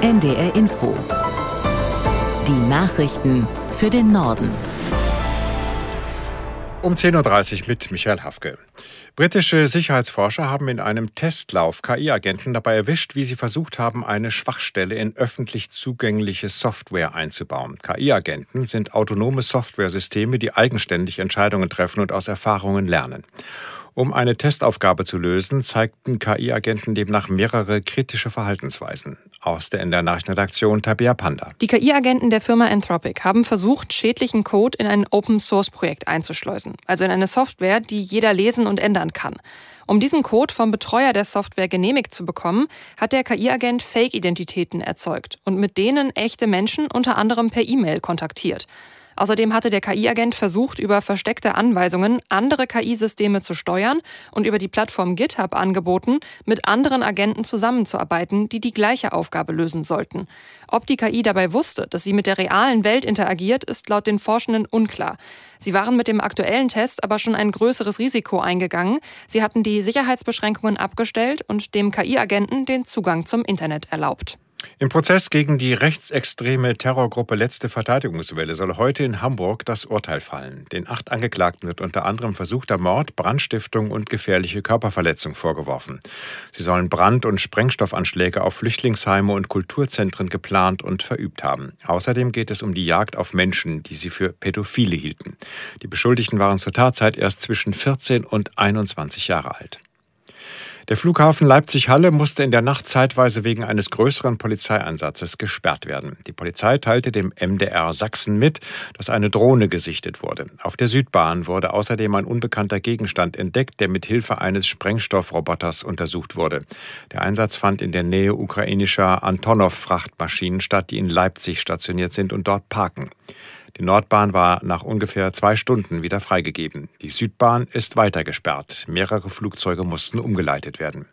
NDR Info. Die Nachrichten für den Norden. Um 10.30 Uhr mit Michael Hafke. Britische Sicherheitsforscher haben in einem Testlauf KI-Agenten dabei erwischt, wie sie versucht haben, eine Schwachstelle in öffentlich zugängliche Software einzubauen. KI-Agenten sind autonome Softwaresysteme, die eigenständig Entscheidungen treffen und aus Erfahrungen lernen. Um eine Testaufgabe zu lösen, zeigten KI-Agenten demnach mehrere kritische Verhaltensweisen. Aus der NDR Nachrichtenredaktion Tabea Panda. Die KI-Agenten der Firma Anthropic haben versucht, schädlichen Code in ein Open-Source-Projekt einzuschleusen, also in eine Software, die jeder lesen und ändern kann. Um diesen Code vom Betreuer der Software genehmigt zu bekommen, hat der KI-Agent Fake-Identitäten erzeugt und mit denen echte Menschen unter anderem per E-Mail kontaktiert. Außerdem hatte der KI-Agent versucht, über versteckte Anweisungen andere KI-Systeme zu steuern und über die Plattform GitHub angeboten, mit anderen Agenten zusammenzuarbeiten, die die gleiche Aufgabe lösen sollten. Ob die KI dabei wusste, dass sie mit der realen Welt interagiert, ist laut den Forschenden unklar. Sie waren mit dem aktuellen Test aber schon ein größeres Risiko eingegangen. Sie hatten die Sicherheitsbeschränkungen abgestellt und dem KI-Agenten den Zugang zum Internet erlaubt. Im Prozess gegen die rechtsextreme Terrorgruppe Letzte Verteidigungswelle soll heute in Hamburg das Urteil fallen. Den 8 Angeklagten wird unter anderem versuchter Mord, Brandstiftung und gefährliche Körperverletzung vorgeworfen. Sie sollen Brand- und Sprengstoffanschläge auf Flüchtlingsheime und Kulturzentren geplant und verübt haben. Außerdem geht es um die Jagd auf Menschen, die sie für Pädophile hielten. Die Beschuldigten waren zur Tatzeit erst zwischen 14 und 21 Jahre alt. Der Flughafen Leipzig-Halle musste in der Nacht zeitweise wegen eines größeren Polizeieinsatzes gesperrt werden. Die Polizei teilte dem MDR Sachsen mit, dass eine Drohne gesichtet wurde. Auf der Südbahn wurde außerdem ein unbekannter Gegenstand entdeckt, der mit Hilfe eines Sprengstoffroboters untersucht wurde. Der Einsatz fand in der Nähe ukrainischer Antonov-Frachtmaschinen statt, die in Leipzig stationiert sind und dort parken. Die Nordbahn war nach ungefähr 2 Stunden wieder freigegeben. Die Südbahn ist weiter gesperrt. Mehrere Flugzeuge mussten umgeleitet werden.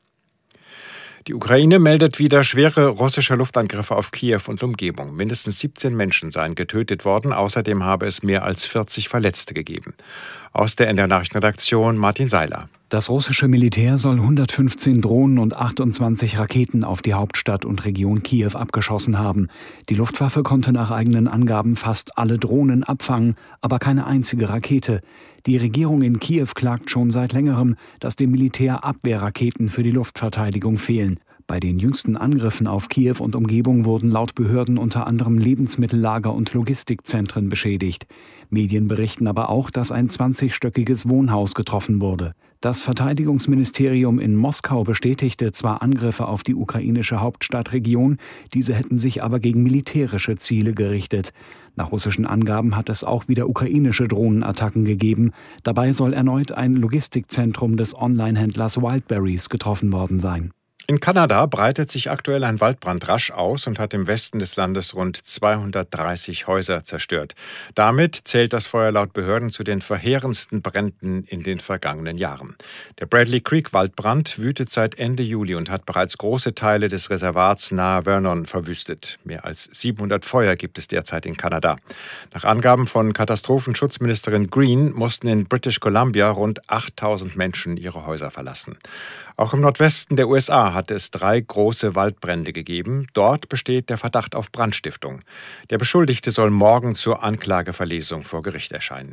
Die Ukraine meldet wieder schwere russische Luftangriffe auf Kiew und Umgebung. Mindestens 17 Menschen seien getötet worden. Außerdem habe es mehr als 40 Verletzte gegeben. Aus der NDR Nachrichtenredaktion Martin Seiler. Das russische Militär soll 115 Drohnen und 28 Raketen auf die Hauptstadt und Region Kiew abgeschossen haben. Die Luftwaffe konnte nach eigenen Angaben fast alle Drohnen abfangen, aber keine einzige Rakete. Die Regierung in Kiew klagt schon seit längerem, dass dem Militär Abwehrraketen für die Luftverteidigung fehlen. Bei den jüngsten Angriffen auf Kiew und Umgebung wurden laut Behörden unter anderem Lebensmittellager und Logistikzentren beschädigt. Medien berichten aber auch, dass ein 20-stöckiges Wohnhaus getroffen wurde. Das Verteidigungsministerium in Moskau bestätigte zwar Angriffe auf die ukrainische Hauptstadtregion, diese hätten sich aber gegen militärische Ziele gerichtet. Nach russischen Angaben hat es auch wieder ukrainische Drohnenattacken gegeben. Dabei soll erneut ein Logistikzentrum des Onlinehändlers Wildberries getroffen worden sein. In Kanada breitet sich aktuell ein Waldbrand rasch aus und hat im Westen des Landes rund 230 Häuser zerstört. Damit zählt das Feuer laut Behörden zu den verheerendsten Bränden in den vergangenen Jahren. Der Bradley Creek Waldbrand wütet seit Ende Juli und hat bereits große Teile des Reservats nahe Vernon verwüstet. Mehr als 700 Feuer gibt es derzeit in Kanada. Nach Angaben von Katastrophenschutzministerin Green mussten in British Columbia rund 8000 Menschen ihre Häuser verlassen. Auch im Nordwesten der USA hat es 3 große Waldbrände gegeben. Dort besteht der Verdacht auf Brandstiftung. Der Beschuldigte soll morgen zur Anklageverlesung vor Gericht erscheinen.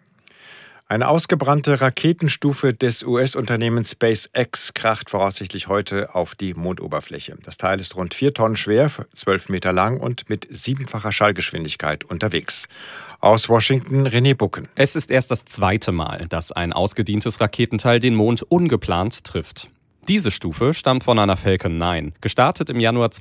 Eine ausgebrannte Raketenstufe des US-Unternehmens SpaceX kracht voraussichtlich heute auf die Mondoberfläche. Das Teil ist rund 4 Tonnen schwer, 12 Meter lang und mit 7-facher Schallgeschwindigkeit unterwegs. Aus Washington René Bucken. Es ist erst das 2. Mal, dass ein ausgedientes Raketenteil den Mond ungeplant trifft. Diese Stufe stammt von einer Falcon 9, gestartet im Januar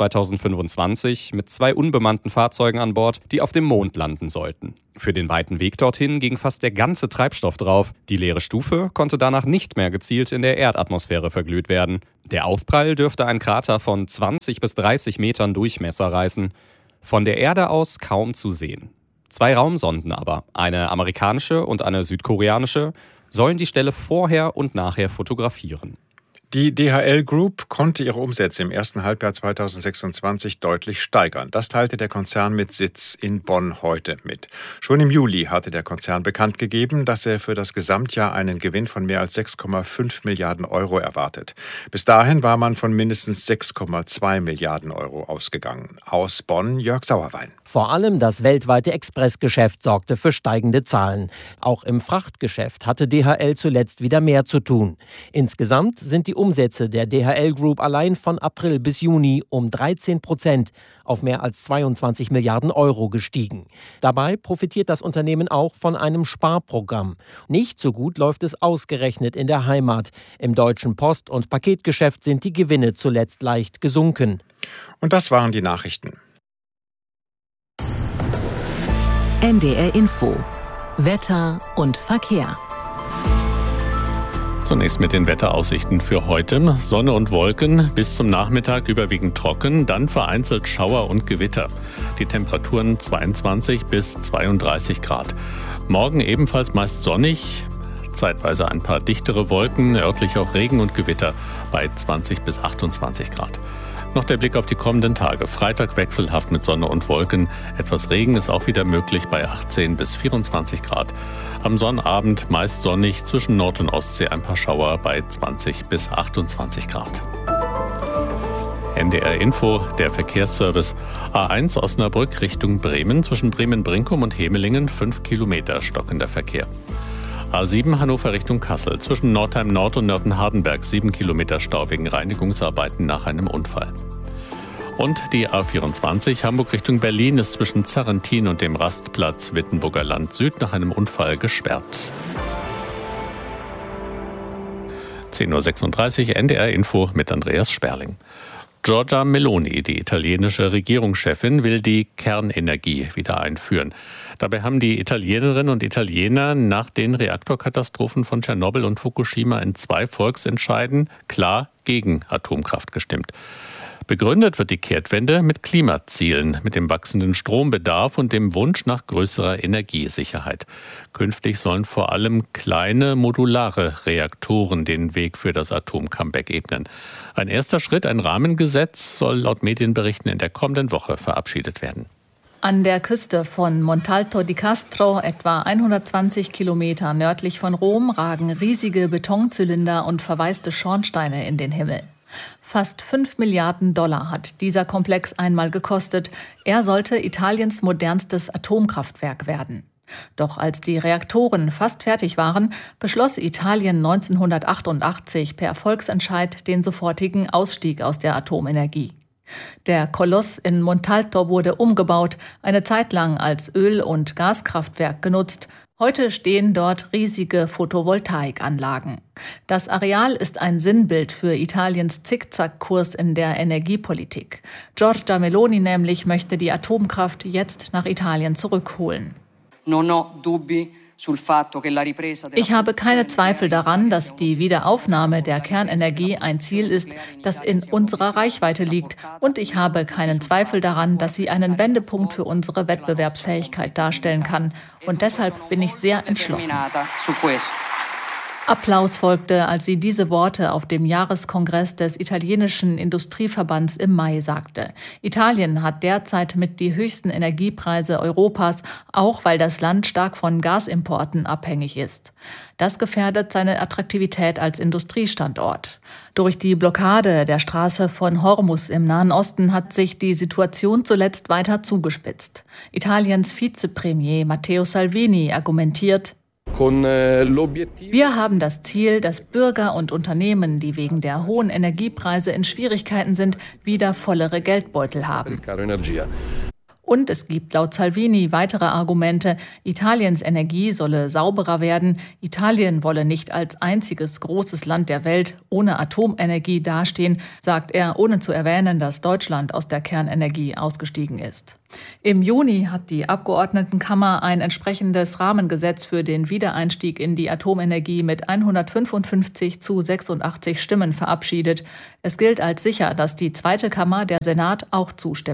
2025 mit 2 unbemannten Fahrzeugen an Bord, die auf dem Mond landen sollten. Für den weiten Weg dorthin ging fast der ganze Treibstoff drauf. Die leere Stufe konnte danach nicht mehr gezielt in der Erdatmosphäre verglüht werden. Der Aufprall dürfte ein Krater von 20 bis 30 Metern Durchmesser reißen. Von der Erde aus kaum zu sehen. 2 Raumsonden aber, eine amerikanische und eine südkoreanische, sollen die Stelle vorher und nachher fotografieren. Die DHL Group konnte ihre Umsätze im ersten Halbjahr 2026 deutlich steigern. Das teilte der Konzern mit Sitz in Bonn heute mit. Schon im Juli hatte der Konzern bekannt gegeben, dass er für das Gesamtjahr einen Gewinn von mehr als 6,5 Milliarden Euro erwartet. Bis dahin war man von mindestens 6,2 Milliarden Euro ausgegangen. Aus Bonn Jörg Sauerwein. Vor allem das weltweite Expressgeschäft sorgte für steigende Zahlen. Auch im Frachtgeschäft hatte DHL zuletzt wieder mehr zu tun. Insgesamt sind die Umsätze der DHL Group allein von April bis Juni um 13% auf mehr als 22 Milliarden Euro gestiegen. Dabei profitiert das Unternehmen auch von einem Sparprogramm. Nicht so gut läuft es ausgerechnet in der Heimat. Im deutschen Post- und Paketgeschäft sind die Gewinne zuletzt leicht gesunken. Und das waren die Nachrichten. NDR Info. Wetter und Verkehr. Zunächst mit den Wetteraussichten für heute. Sonne und Wolken, bis zum Nachmittag überwiegend trocken, dann vereinzelt Schauer und Gewitter. Die Temperaturen 22 bis 32 Grad. Morgen ebenfalls meist sonnig, zeitweise ein paar dichtere Wolken, örtlich auch Regen und Gewitter bei 20 bis 28 Grad. Noch der Blick auf die kommenden Tage. Freitag wechselhaft mit Sonne und Wolken. Etwas Regen ist auch wieder möglich bei 18 bis 24 Grad. Am Sonnabend meist sonnig, zwischen Nord- und Ostsee ein paar Schauer bei 20 bis 28 Grad. NDR Info, der Verkehrsservice. A1 Osnabrück Richtung Bremen, zwischen Bremen-Brinkum und Hemelingen 5 Kilometer stockender Verkehr. A7 Hannover Richtung Kassel, zwischen Nordheim Nord und Nörten-Hardenberg 7 Kilometer Stau wegen Reinigungsarbeiten nach einem Unfall. Und die A24 Hamburg Richtung Berlin ist zwischen Zarrentin und dem Rastplatz Wittenburger Land Süd nach einem Unfall gesperrt. 10.36 Uhr NDR Info mit Andreas Sperling. Giorgia Meloni, die italienische Regierungschefin, will die Kernenergie wieder einführen. Dabei haben die Italienerinnen und Italiener nach den Reaktorkatastrophen von Tschernobyl und Fukushima in 2 Volksentscheiden klar gegen Atomkraft gestimmt. Begründet wird die Kehrtwende mit Klimazielen, mit dem wachsenden Strombedarf und dem Wunsch nach größerer Energiesicherheit. Künftig sollen vor allem kleine, modulare Reaktoren den Weg für das Atom-Comeback ebnen. Ein erster Schritt, ein Rahmengesetz, soll laut Medienberichten in der kommenden Woche verabschiedet werden. An der Küste von Montalto di Castro, etwa 120 Kilometer nördlich von Rom, ragen riesige Betonzylinder und verwaiste Schornsteine in den Himmel. Fast 5 Milliarden Dollar hat dieser Komplex einmal gekostet. Er sollte Italiens modernstes Atomkraftwerk werden. Doch als die Reaktoren fast fertig waren, beschloss Italien 1988 per Volksentscheid den sofortigen Ausstieg aus der Atomenergie. Der Koloss in Montalto wurde umgebaut, eine Zeit lang als Öl- und Gaskraftwerk genutzt. Heute stehen dort riesige Photovoltaikanlagen. Das Areal ist ein Sinnbild für Italiens Zickzackkurs in der Energiepolitik. Giorgia Meloni nämlich möchte die Atomkraft jetzt nach Italien zurückholen. Ich habe keine Zweifel daran, dass die Wiederaufnahme der Kernenergie ein Ziel ist, das in unserer Reichweite liegt. Und ich habe keinen Zweifel daran, dass sie einen Wendepunkt für unsere Wettbewerbsfähigkeit darstellen kann. Und deshalb bin ich sehr entschlossen. Applaus folgte, als sie diese Worte auf dem Jahreskongress des italienischen Industrieverbands im Mai sagte. Italien hat derzeit mit die höchsten Energiepreise Europas, auch weil das Land stark von Gasimporten abhängig ist. Das gefährdet seine Attraktivität als Industriestandort. Durch die Blockade der Straße von Hormuz im Nahen Osten hat sich die Situation zuletzt weiter zugespitzt. Italiens Vizepremier Matteo Salvini argumentiert: Wir haben das Ziel, dass Bürger und Unternehmen, die wegen der hohen Energiepreise in Schwierigkeiten sind, wieder vollere Geldbeutel haben. Und es gibt laut Salvini weitere Argumente. Italiens Energie solle sauberer werden. Italien wolle nicht als einziges großes Land der Welt ohne Atomenergie dastehen, sagt er, ohne zu erwähnen, dass Deutschland aus der Kernenergie ausgestiegen ist. Im Juni hat die Abgeordnetenkammer ein entsprechendes Rahmengesetz für den Wiedereinstieg in die Atomenergie mit 155 zu 86 Stimmen verabschiedet. Es gilt als sicher, dass die zweite Kammer, der Senat, auch zustimmt.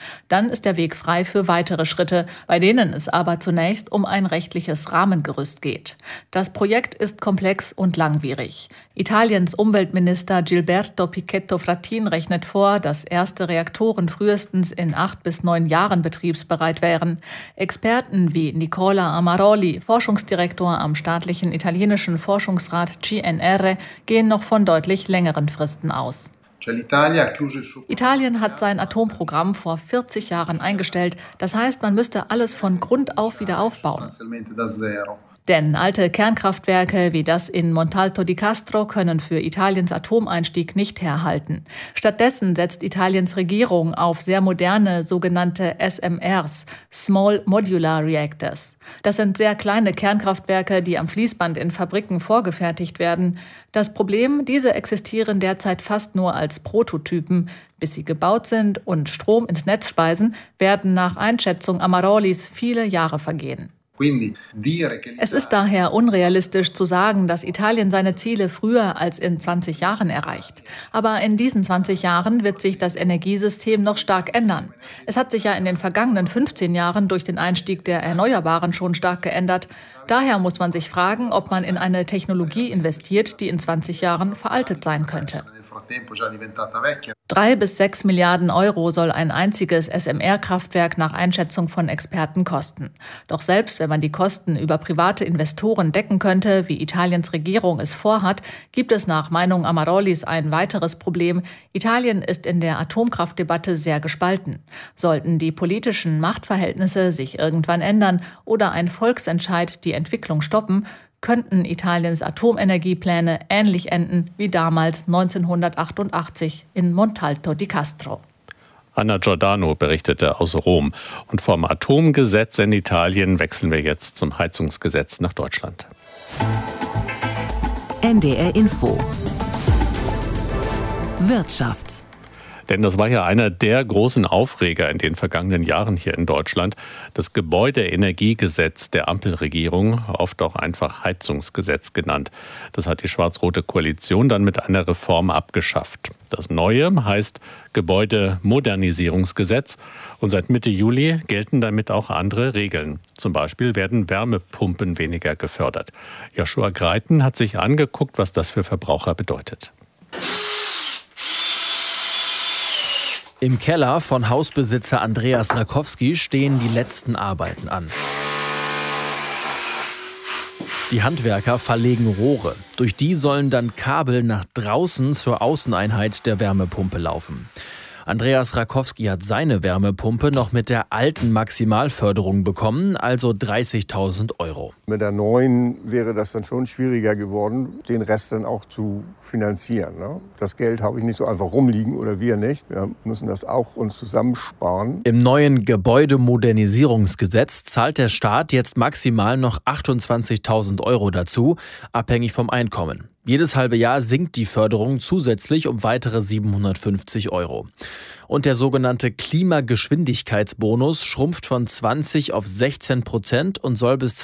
Dann ist der Weg frei für weitere Schritte, bei denen es aber zunächst um ein rechtliches Rahmengerüst geht. Das Projekt ist komplex und langwierig. Italiens Umweltminister Gilberto Pichetto Fratin rechnet vor, dass erste Reaktoren frühestens in 8 bis 9 Jahren betriebsbereit wären. Experten wie Nicola Amaroli, Forschungsdirektor am staatlichen italienischen Forschungsrat CNR, gehen noch von deutlich längeren Fristen aus. Italien hat sein Atomprogramm vor 40 Jahren eingestellt. Das heißt, man müsste alles von Grund auf wieder aufbauen. Denn alte Kernkraftwerke wie das in Montalto di Castro können für Italiens Atomeinstieg nicht herhalten. Stattdessen setzt Italiens Regierung auf sehr moderne sogenannte SMRs, Small Modular Reactors. Das sind sehr kleine Kernkraftwerke, die am Fließband in Fabriken vorgefertigt werden. Das Problem, diese existieren derzeit fast nur als Prototypen. Bis sie gebaut sind und Strom ins Netz speisen, werden nach Einschätzung Amarolis viele Jahre vergehen. Es ist daher unrealistisch zu sagen, dass Italien seine Ziele früher als in 20 Jahren erreicht. Aber in diesen 20 Jahren wird sich das Energiesystem noch stark ändern. Es hat sich ja in den vergangenen 15 Jahren durch den Einstieg der Erneuerbaren schon stark geändert. Daher muss man sich fragen, ob man in eine Technologie investiert, die in 20 Jahren veraltet sein könnte. 3 bis 6 Milliarden Euro soll ein einziges SMR-Kraftwerk nach Einschätzung von Experten kosten. Doch selbst wenn man die Kosten über private Investoren decken könnte, wie Italiens Regierung es vorhat, gibt es nach Meinung Amarolis ein weiteres Problem. Italien ist in der Atomkraftdebatte sehr gespalten. Sollten die politischen Machtverhältnisse sich irgendwann ändern oder ein Volksentscheid die Entwicklung stoppen, könnten Italiens Atomenergiepläne ähnlich enden wie damals 1988 in Montalto di Castro. Anna Giordano berichtete aus Rom. Und vom Atomgesetz in Italien wechseln wir jetzt zum Heizungsgesetz nach Deutschland. NDR Info. Wirtschaft. Denn das war ja einer der großen Aufreger in den vergangenen Jahren hier in Deutschland. Das Gebäudeenergiegesetz der Ampelregierung, oft auch einfach Heizungsgesetz genannt. Das hat die schwarz-rote Koalition dann mit einer Reform abgeschafft. Das Neue heißt Gebäudemodernisierungsgesetz. Und seit Mitte Juli gelten damit auch andere Regeln. Zum Beispiel werden Wärmepumpen weniger gefördert. Joshua Greiten hat sich angeguckt, was das für Verbraucher bedeutet. Im Keller von Hausbesitzer Andreas Rakowski stehen die letzten Arbeiten an. Die Handwerker verlegen Rohre. Durch die sollen dann Kabel nach draußen zur Außeneinheit der Wärmepumpe laufen. Andreas Rakowski hat seine Wärmepumpe noch mit der alten Maximalförderung bekommen, also 30.000 Euro. Mit der neuen wäre das dann schon schwieriger geworden, den Rest dann auch zu finanzieren. Ne? Das Geld habe ich nicht so einfach rumliegen oder wir nicht. Wir müssen das auch uns zusammensparen. Im neuen Gebäudemodernisierungsgesetz zahlt der Staat jetzt maximal noch 28.000 Euro dazu, abhängig vom Einkommen. Jedes halbe Jahr sinkt die Förderung zusätzlich um weitere 750 Euro. Und der sogenannte Klimageschwindigkeitsbonus schrumpft von 20 auf 16% und soll bis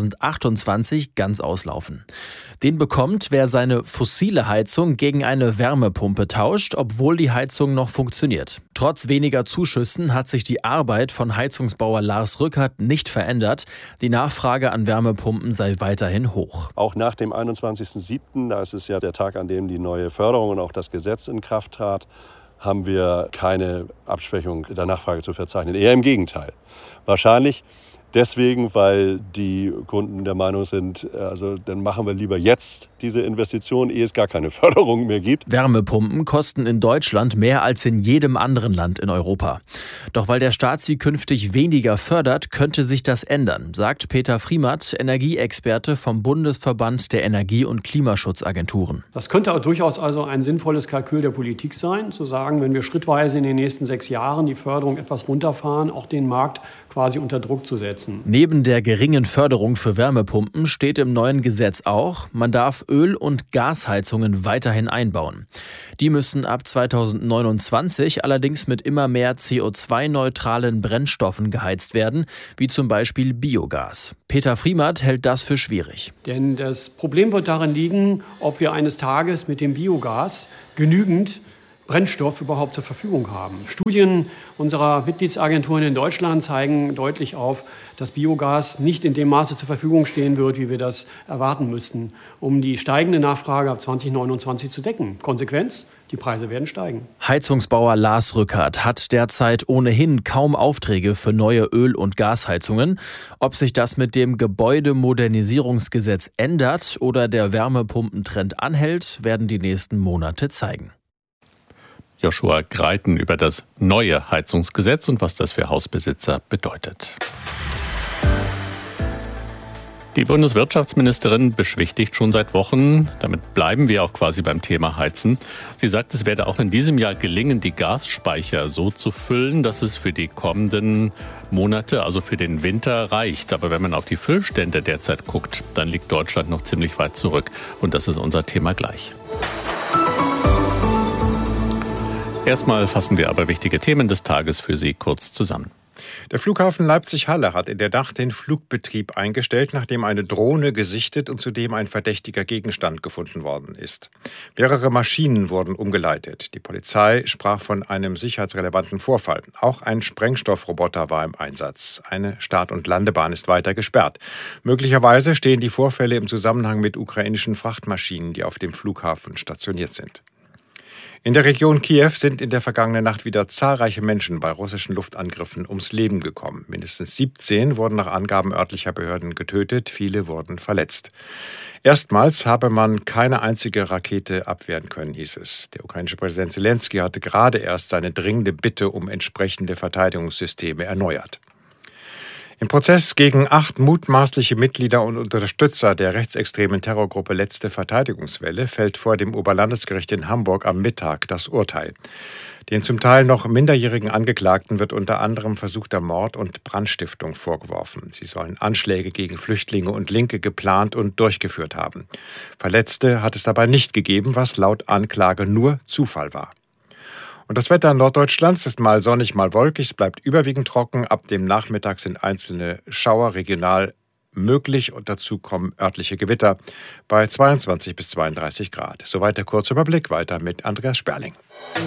2028 ganz auslaufen. Den bekommt, wer seine fossile Heizung gegen eine Wärmepumpe tauscht, obwohl die Heizung noch funktioniert. Trotz weniger Zuschüssen hat sich die Arbeit von Heizungsbauer Lars Rückert nicht verändert. Die Nachfrage an Wärmepumpen sei weiterhin hoch. Auch nach dem 21.07., da ist es ja der Tag, an dem die neue Förderung und auch das Gesetz in Kraft trat, haben wir keine Abschwächung der Nachfrage zu verzeichnen. Eher im Gegenteil. Wahrscheinlich deswegen, weil die Kunden der Meinung sind, also dann machen wir lieber jetzt diese Investition, ehe es gar keine Förderung mehr gibt. Wärmepumpen kosten in Deutschland mehr als in jedem anderen Land in Europa. Doch weil der Staat sie künftig weniger fördert, könnte sich das ändern, sagt Peter Friemat, Energieexperte vom Bundesverband der Energie- und Klimaschutzagenturen. Das könnte auch durchaus also ein sinnvolles Kalkül der Politik sein, zu sagen, wenn wir schrittweise in den nächsten 6 Jahren die Förderung etwas runterfahren, auch den Markt quasi unter Druck zu setzen. Neben der geringen Förderung für Wärmepumpen steht im neuen Gesetz auch, man darf Öl- und Gasheizungen weiterhin einbauen. Die müssen ab 2029 allerdings mit immer mehr CO2-neutralen Brennstoffen geheizt werden, wie zum Beispiel Biogas. Peter Friemat hält das für schwierig. Denn das Problem wird darin liegen, ob wir eines Tages mit dem Biogas genügend Brennstoff überhaupt zur Verfügung haben. Studien unserer Mitgliedsagenturen in Deutschland zeigen deutlich auf, dass Biogas nicht in dem Maße zur Verfügung stehen wird, wie wir das erwarten müssten, um die steigende Nachfrage ab 2029 zu decken. Konsequenz: die Preise werden steigen. Heizungsbauer Lars Rückert hat derzeit ohnehin kaum Aufträge für neue Öl- und Gasheizungen. Ob sich das mit dem Gebäudemodernisierungsgesetz ändert oder der Wärmepumpentrend anhält, werden die nächsten Monate zeigen. Joshua Greiten über das neue Heizungsgesetz und was das für Hausbesitzer bedeutet. Die Bundeswirtschaftsministerin beschwichtigt schon seit Wochen, damit bleiben wir auch quasi beim Thema Heizen. Sie sagt, es werde auch in diesem Jahr gelingen, die Gasspeicher so zu füllen, dass es für die kommenden Monate, also für den Winter, reicht. Aber wenn man auf die Füllstände derzeit guckt, dann liegt Deutschland noch ziemlich weit zurück. Und das ist unser Thema gleich. Erstmal fassen wir aber wichtige Themen des Tages für Sie kurz zusammen. Der Flughafen Leipzig-Halle hat in der Nacht den Flugbetrieb eingestellt, nachdem eine Drohne gesichtet und zudem ein verdächtiger Gegenstand gefunden worden ist. Mehrere Maschinen wurden umgeleitet. Die Polizei sprach von einem sicherheitsrelevanten Vorfall. Auch ein Sprengstoffroboter war im Einsatz. Eine Start- und Landebahn ist weiter gesperrt. Möglicherweise stehen die Vorfälle im Zusammenhang mit ukrainischen Frachtmaschinen, die auf dem Flughafen stationiert sind. In der Region Kiew sind in der vergangenen Nacht wieder zahlreiche Menschen bei russischen Luftangriffen ums Leben gekommen. Mindestens 17 wurden nach Angaben örtlicher Behörden getötet, viele wurden verletzt. Erstmals habe man keine einzige Rakete abwehren können, hieß es. Der ukrainische Präsident Zelensky hatte gerade erst seine dringende Bitte um entsprechende Verteidigungssysteme erneuert. Im Prozess gegen 8 mutmaßliche Mitglieder und Unterstützer der rechtsextremen Terrorgruppe Letzte Verteidigungswelle fällt vor dem Oberlandesgericht in Hamburg am Mittag das Urteil. Den zum Teil noch minderjährigen Angeklagten wird unter anderem versuchter Mord und Brandstiftung vorgeworfen. Sie sollen Anschläge gegen Flüchtlinge und Linke geplant und durchgeführt haben. Verletzte hat es dabei nicht gegeben, was laut Anklage nur Zufall war. Und das Wetter in Norddeutschlands ist mal sonnig, mal wolkig. Es bleibt überwiegend trocken. Ab dem Nachmittag sind einzelne Schauer regional möglich und dazu kommen örtliche Gewitter bei 22 bis 32 Grad. Soweit der Kurzüberblick. Weiter mit Andreas Sperling.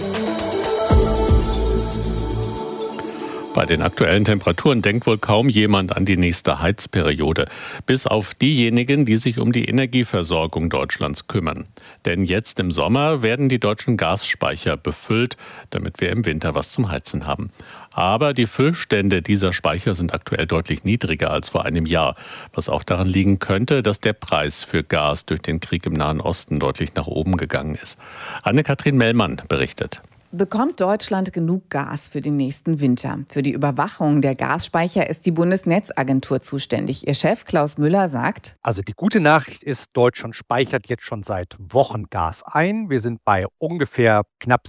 Bei den aktuellen Temperaturen denkt wohl kaum jemand an die nächste Heizperiode, bis auf diejenigen, die sich um die Energieversorgung Deutschlands kümmern. Denn jetzt im Sommer werden die deutschen Gasspeicher befüllt, damit wir im Winter was zum Heizen haben. Aber die Füllstände dieser Speicher sind aktuell deutlich niedriger als vor einem Jahr, was auch daran liegen könnte, dass der Preis für Gas durch den Krieg im Nahen Osten deutlich nach oben gegangen ist. Anne-Kathrin Mellmann berichtet. Bekommt Deutschland genug Gas für den nächsten Winter? Für die Überwachung der Gasspeicher ist die Bundesnetzagentur zuständig. Ihr Chef Klaus Müller sagt: Also die gute Nachricht ist, Deutschland speichert jetzt schon seit Wochen Gas ein. Wir sind bei ungefähr knapp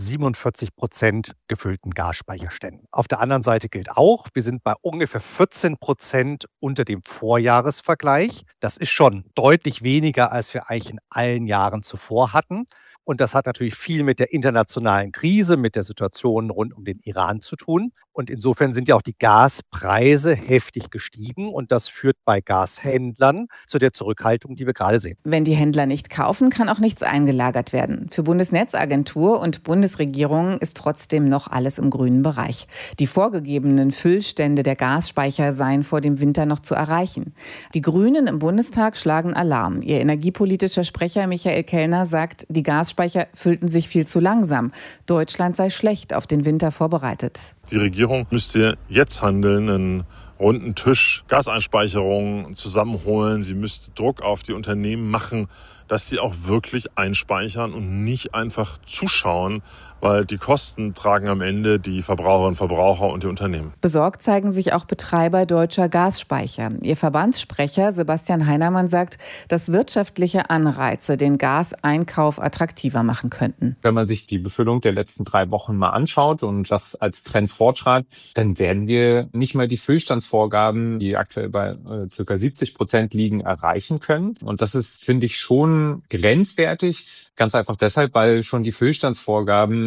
47% gefüllten Gasspeicherständen. Auf der anderen Seite gilt auch, wir sind bei ungefähr 14% unter dem Vorjahresvergleich. Das ist schon deutlich weniger, als wir eigentlich in allen Jahren zuvor hatten. Und das hat natürlich viel mit der internationalen Krise, mit der Situation rund um den Iran zu tun. Und insofern sind ja auch die Gaspreise heftig gestiegen. Und das führt bei Gashändlern zu der Zurückhaltung, die wir gerade sehen. Wenn die Händler nicht kaufen, kann auch nichts eingelagert werden. Für Bundesnetzagentur und Bundesregierung ist trotzdem noch alles im grünen Bereich. Die vorgegebenen Füllstände der Gasspeicher seien vor dem Winter noch zu erreichen. Die Grünen im Bundestag schlagen Alarm. Ihr energiepolitischer Sprecher Michael Kellner sagt, die Gasspeicher füllten sich viel zu langsam. Deutschland sei schlecht auf den Winter vorbereitet. Die Regierung müsste jetzt handeln, einen runden Tisch Gaseinspeicherungen zusammenholen. Sie müsste Druck auf die Unternehmen machen, dass sie auch wirklich einspeichern und nicht einfach zuschauen, weil die Kosten tragen am Ende die Verbraucherinnen und Verbraucher und die Unternehmen. Besorgt zeigen sich auch Betreiber deutscher Gasspeicher. Ihr Verbandssprecher Sebastian Heinermann sagt, dass wirtschaftliche Anreize den Gaseinkauf attraktiver machen könnten. Wenn man sich die Befüllung der letzten 3 Wochen mal anschaut und das als Trend fortschreibt, dann werden wir nicht mal die Füllstandsvorgaben, die aktuell bei ca. 70% liegen, erreichen können. Und das ist, finde ich, schon grenzwertig. Ganz einfach deshalb, weil schon die Füllstandsvorgaben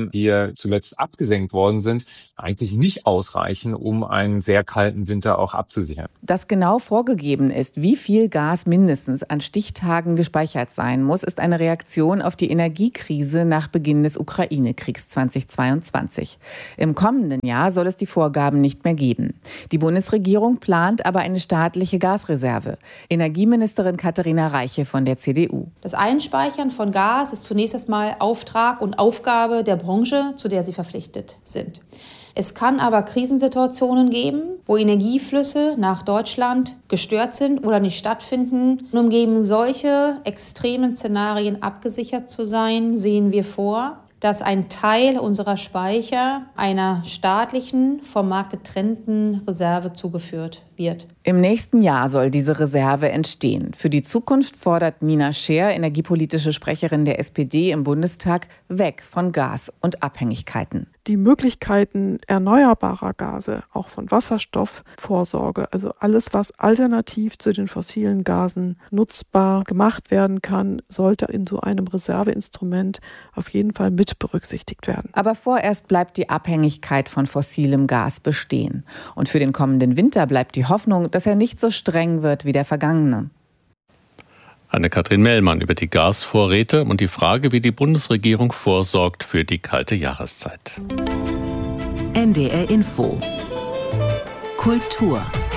Temperaturen, die ja zuletzt abgesenkt worden sind, eigentlich nicht ausreichen, um einen sehr kalten Winter auch abzusichern. Dass genau vorgegeben ist, wie viel Gas mindestens an Stichtagen gespeichert sein muss, ist eine Reaktion auf die Energiekrise nach Beginn des Ukraine-Kriegs 2022. Im kommenden Jahr soll es die Vorgaben nicht mehr geben. Die Bundesregierung plant aber eine staatliche Gasreserve. Energieministerin Katharina Reiche von der CDU. Das Einspeichern von Gas ist zunächst erstmal Auftrag und Aufgabe der Branche, zu der sie verpflichtet sind. Es kann aber Krisensituationen geben, wo Energieflüsse nach Deutschland gestört sind oder nicht stattfinden. Und um gegen solche extremen Szenarien abgesichert zu sein, sehen wir vor, dass ein Teil unserer Speicher einer staatlichen, vom Markt getrennten Reserve zugeführt wird. Im nächsten Jahr soll diese Reserve entstehen. Für die Zukunft fordert Nina Scheer, energiepolitische Sprecherin der SPD im Bundestag, weg von Gas und Abhängigkeiten. Die Möglichkeiten erneuerbarer Gase, auch von Wasserstoffvorsorge, also alles, was alternativ zu den fossilen Gasen nutzbar gemacht werden kann, sollte in so einem Reserveinstrument auf jeden Fall mit berücksichtigt werden. Aber vorerst bleibt die Abhängigkeit von fossilem Gas bestehen. Und für den kommenden Winter bleibt die Hoffnung, dass er nicht so streng wird wie der vergangene. Anne-Kathrin Mellmann über die Gasvorräte und die Frage, wie die Bundesregierung vorsorgt für die kalte Jahreszeit. NDR Info. Kultur.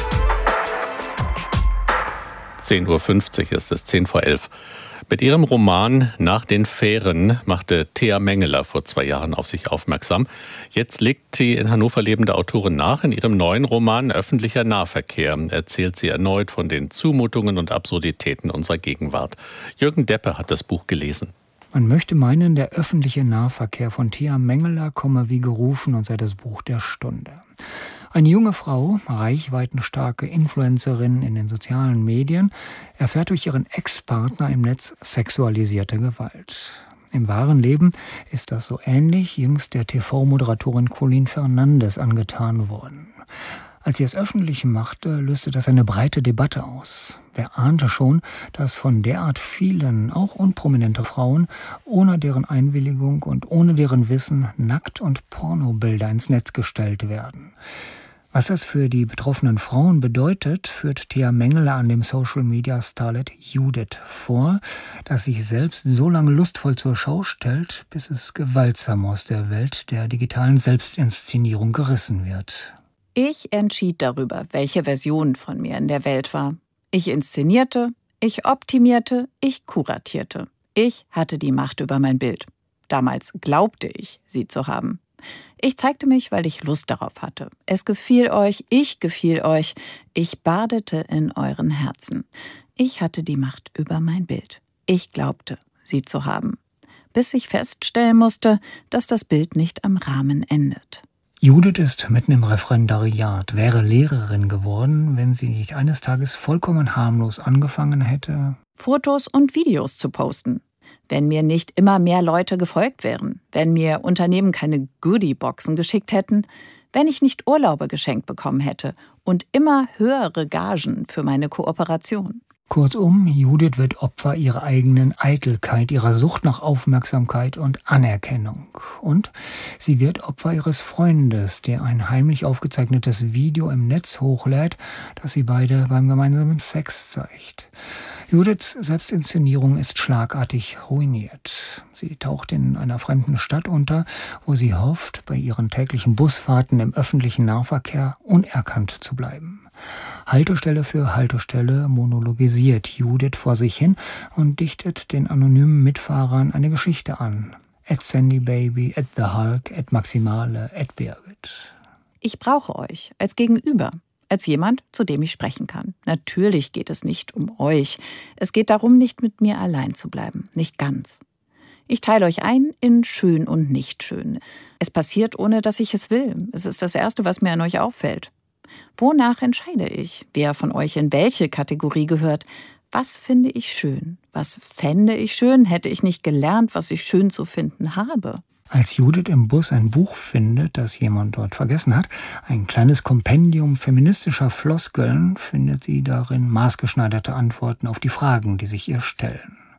10.50 Uhr ist es, 10:11. Mit ihrem Roman Nach den Fähren machte Thea Mengeler vor 2 Jahren auf sich aufmerksam. Jetzt legt die in Hannover lebende Autorin nach. In ihrem neuen Roman Öffentlicher Nahverkehr erzählt sie erneut von den Zumutungen und Absurditäten unserer Gegenwart. Jürgen Deppe hat das Buch gelesen. Man möchte meinen, der öffentliche Nahverkehr von Thea Mengeler komme wie gerufen und sei das Buch der Stunde. Eine junge Frau, reichweitenstarke Influencerin in den sozialen Medien, erfährt durch ihren Ex-Partner im Netz sexualisierte Gewalt. Im wahren Leben ist das so ähnlich jüngst der TV-Moderatorin Colleen Fernandes angetan worden. Als sie es öffentlich machte, löste das eine breite Debatte aus. Wer ahnte schon, dass von derart vielen, auch unprominente Frauen, ohne deren Einwilligung und ohne deren Wissen Nackt- und Pornobilder ins Netz gestellt werden. Was das für die betroffenen Frauen bedeutet, führt Thea Mengeler an dem Social-Media-Starlet Judith vor, das sich selbst so lange lustvoll zur Schau stellt, bis es gewaltsam aus der Welt der digitalen Selbstinszenierung gerissen wird. Ich entschied darüber, welche Version von mir in der Welt war. Ich inszenierte, ich optimierte, ich kuratierte. Ich hatte die Macht über mein Bild. Damals glaubte ich, sie zu haben. Ich zeigte mich, weil ich Lust darauf hatte. Es gefiel euch, ich gefiel euch. Ich badete in euren Herzen. Ich hatte die Macht über mein Bild. Ich glaubte, sie zu haben. Bis ich feststellen musste, dass das Bild nicht am Rahmen endet. Judith ist mitten im Referendariat, wäre Lehrerin geworden, wenn sie nicht eines Tages vollkommen harmlos angefangen hätte, Fotos und Videos zu posten. Wenn mir nicht immer mehr Leute gefolgt wären, wenn mir Unternehmen keine Goodie-Boxen geschickt hätten, wenn ich nicht Urlaube geschenkt bekommen hätte und immer höhere Gagen für meine Kooperation. Kurzum, Judith wird Opfer ihrer eigenen Eitelkeit, ihrer Sucht nach Aufmerksamkeit und Anerkennung. Und sie wird Opfer ihres Freundes, der ein heimlich aufgezeichnetes Video im Netz hochlädt, das sie beide beim gemeinsamen Sex zeigt. Judiths Selbstinszenierung ist schlagartig ruiniert. Sie taucht in einer fremden Stadt unter, wo sie hofft, bei ihren täglichen Busfahrten im öffentlichen Nahverkehr unerkannt zu bleiben. Haltestelle für Haltestelle monologisiert Judith vor sich hin und dichtet den anonymen Mitfahrern eine Geschichte an. @SandyBaby, @TheHulk, @Maximale, @Birgit. Ich brauche euch als Gegenüber, als jemand, zu dem ich sprechen kann. Natürlich geht es nicht um euch. Es geht darum, nicht mit mir allein zu bleiben. Nicht ganz. Ich teile euch ein in schön und nicht schön. Es passiert, ohne dass ich es will. Es ist das Erste, was mir an euch auffällt. Wonach entscheide ich, wer von euch in welche Kategorie gehört? Was finde ich schön? Was fände ich schön, hätte ich nicht gelernt, was ich schön zu finden habe? Als Judith im Bus ein Buch findet, das jemand dort vergessen hat, ein kleines Kompendium feministischer Floskeln, findet sie darin maßgeschneiderte Antworten auf die Fragen, die sich ihr stellen.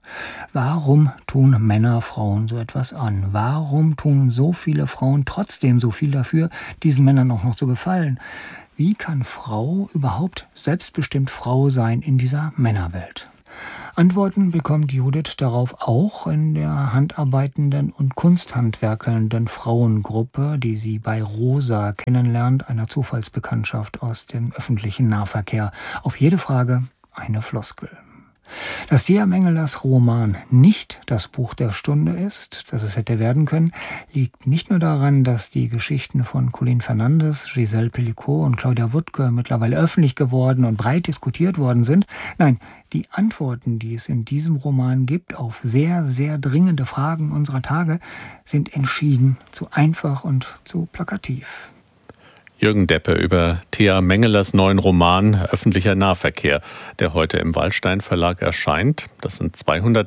Warum tun Männer Frauen so etwas an? Warum tun so viele Frauen trotzdem so viel dafür, diesen Männern auch noch zu gefallen? Wie kann Frau überhaupt selbstbestimmt Frau sein in dieser Männerwelt? Antworten bekommt Judith darauf auch in der handarbeitenden und kunsthandwerkelnden Frauengruppe, die sie bei Rosa kennenlernt, einer Zufallsbekanntschaft aus dem öffentlichen Nahverkehr. Auf jede Frage eine Floskel. Dass Thea Mengelers Roman nicht das Buch der Stunde ist, das es hätte werden können, liegt nicht nur daran, dass die Geschichten von Colleen Fernandes, Giselle Pellicot und Claudia Wuttke mittlerweile öffentlich geworden und breit diskutiert worden sind. Nein, die Antworten, die es in diesem Roman gibt auf sehr, sehr dringende Fragen unserer Tage, sind entschieden zu einfach und zu plakativ. Jürgen Deppe über Thea Mengelers neuen Roman Öffentlicher Nahverkehr, der heute im Wallstein Verlag erscheint. Das sind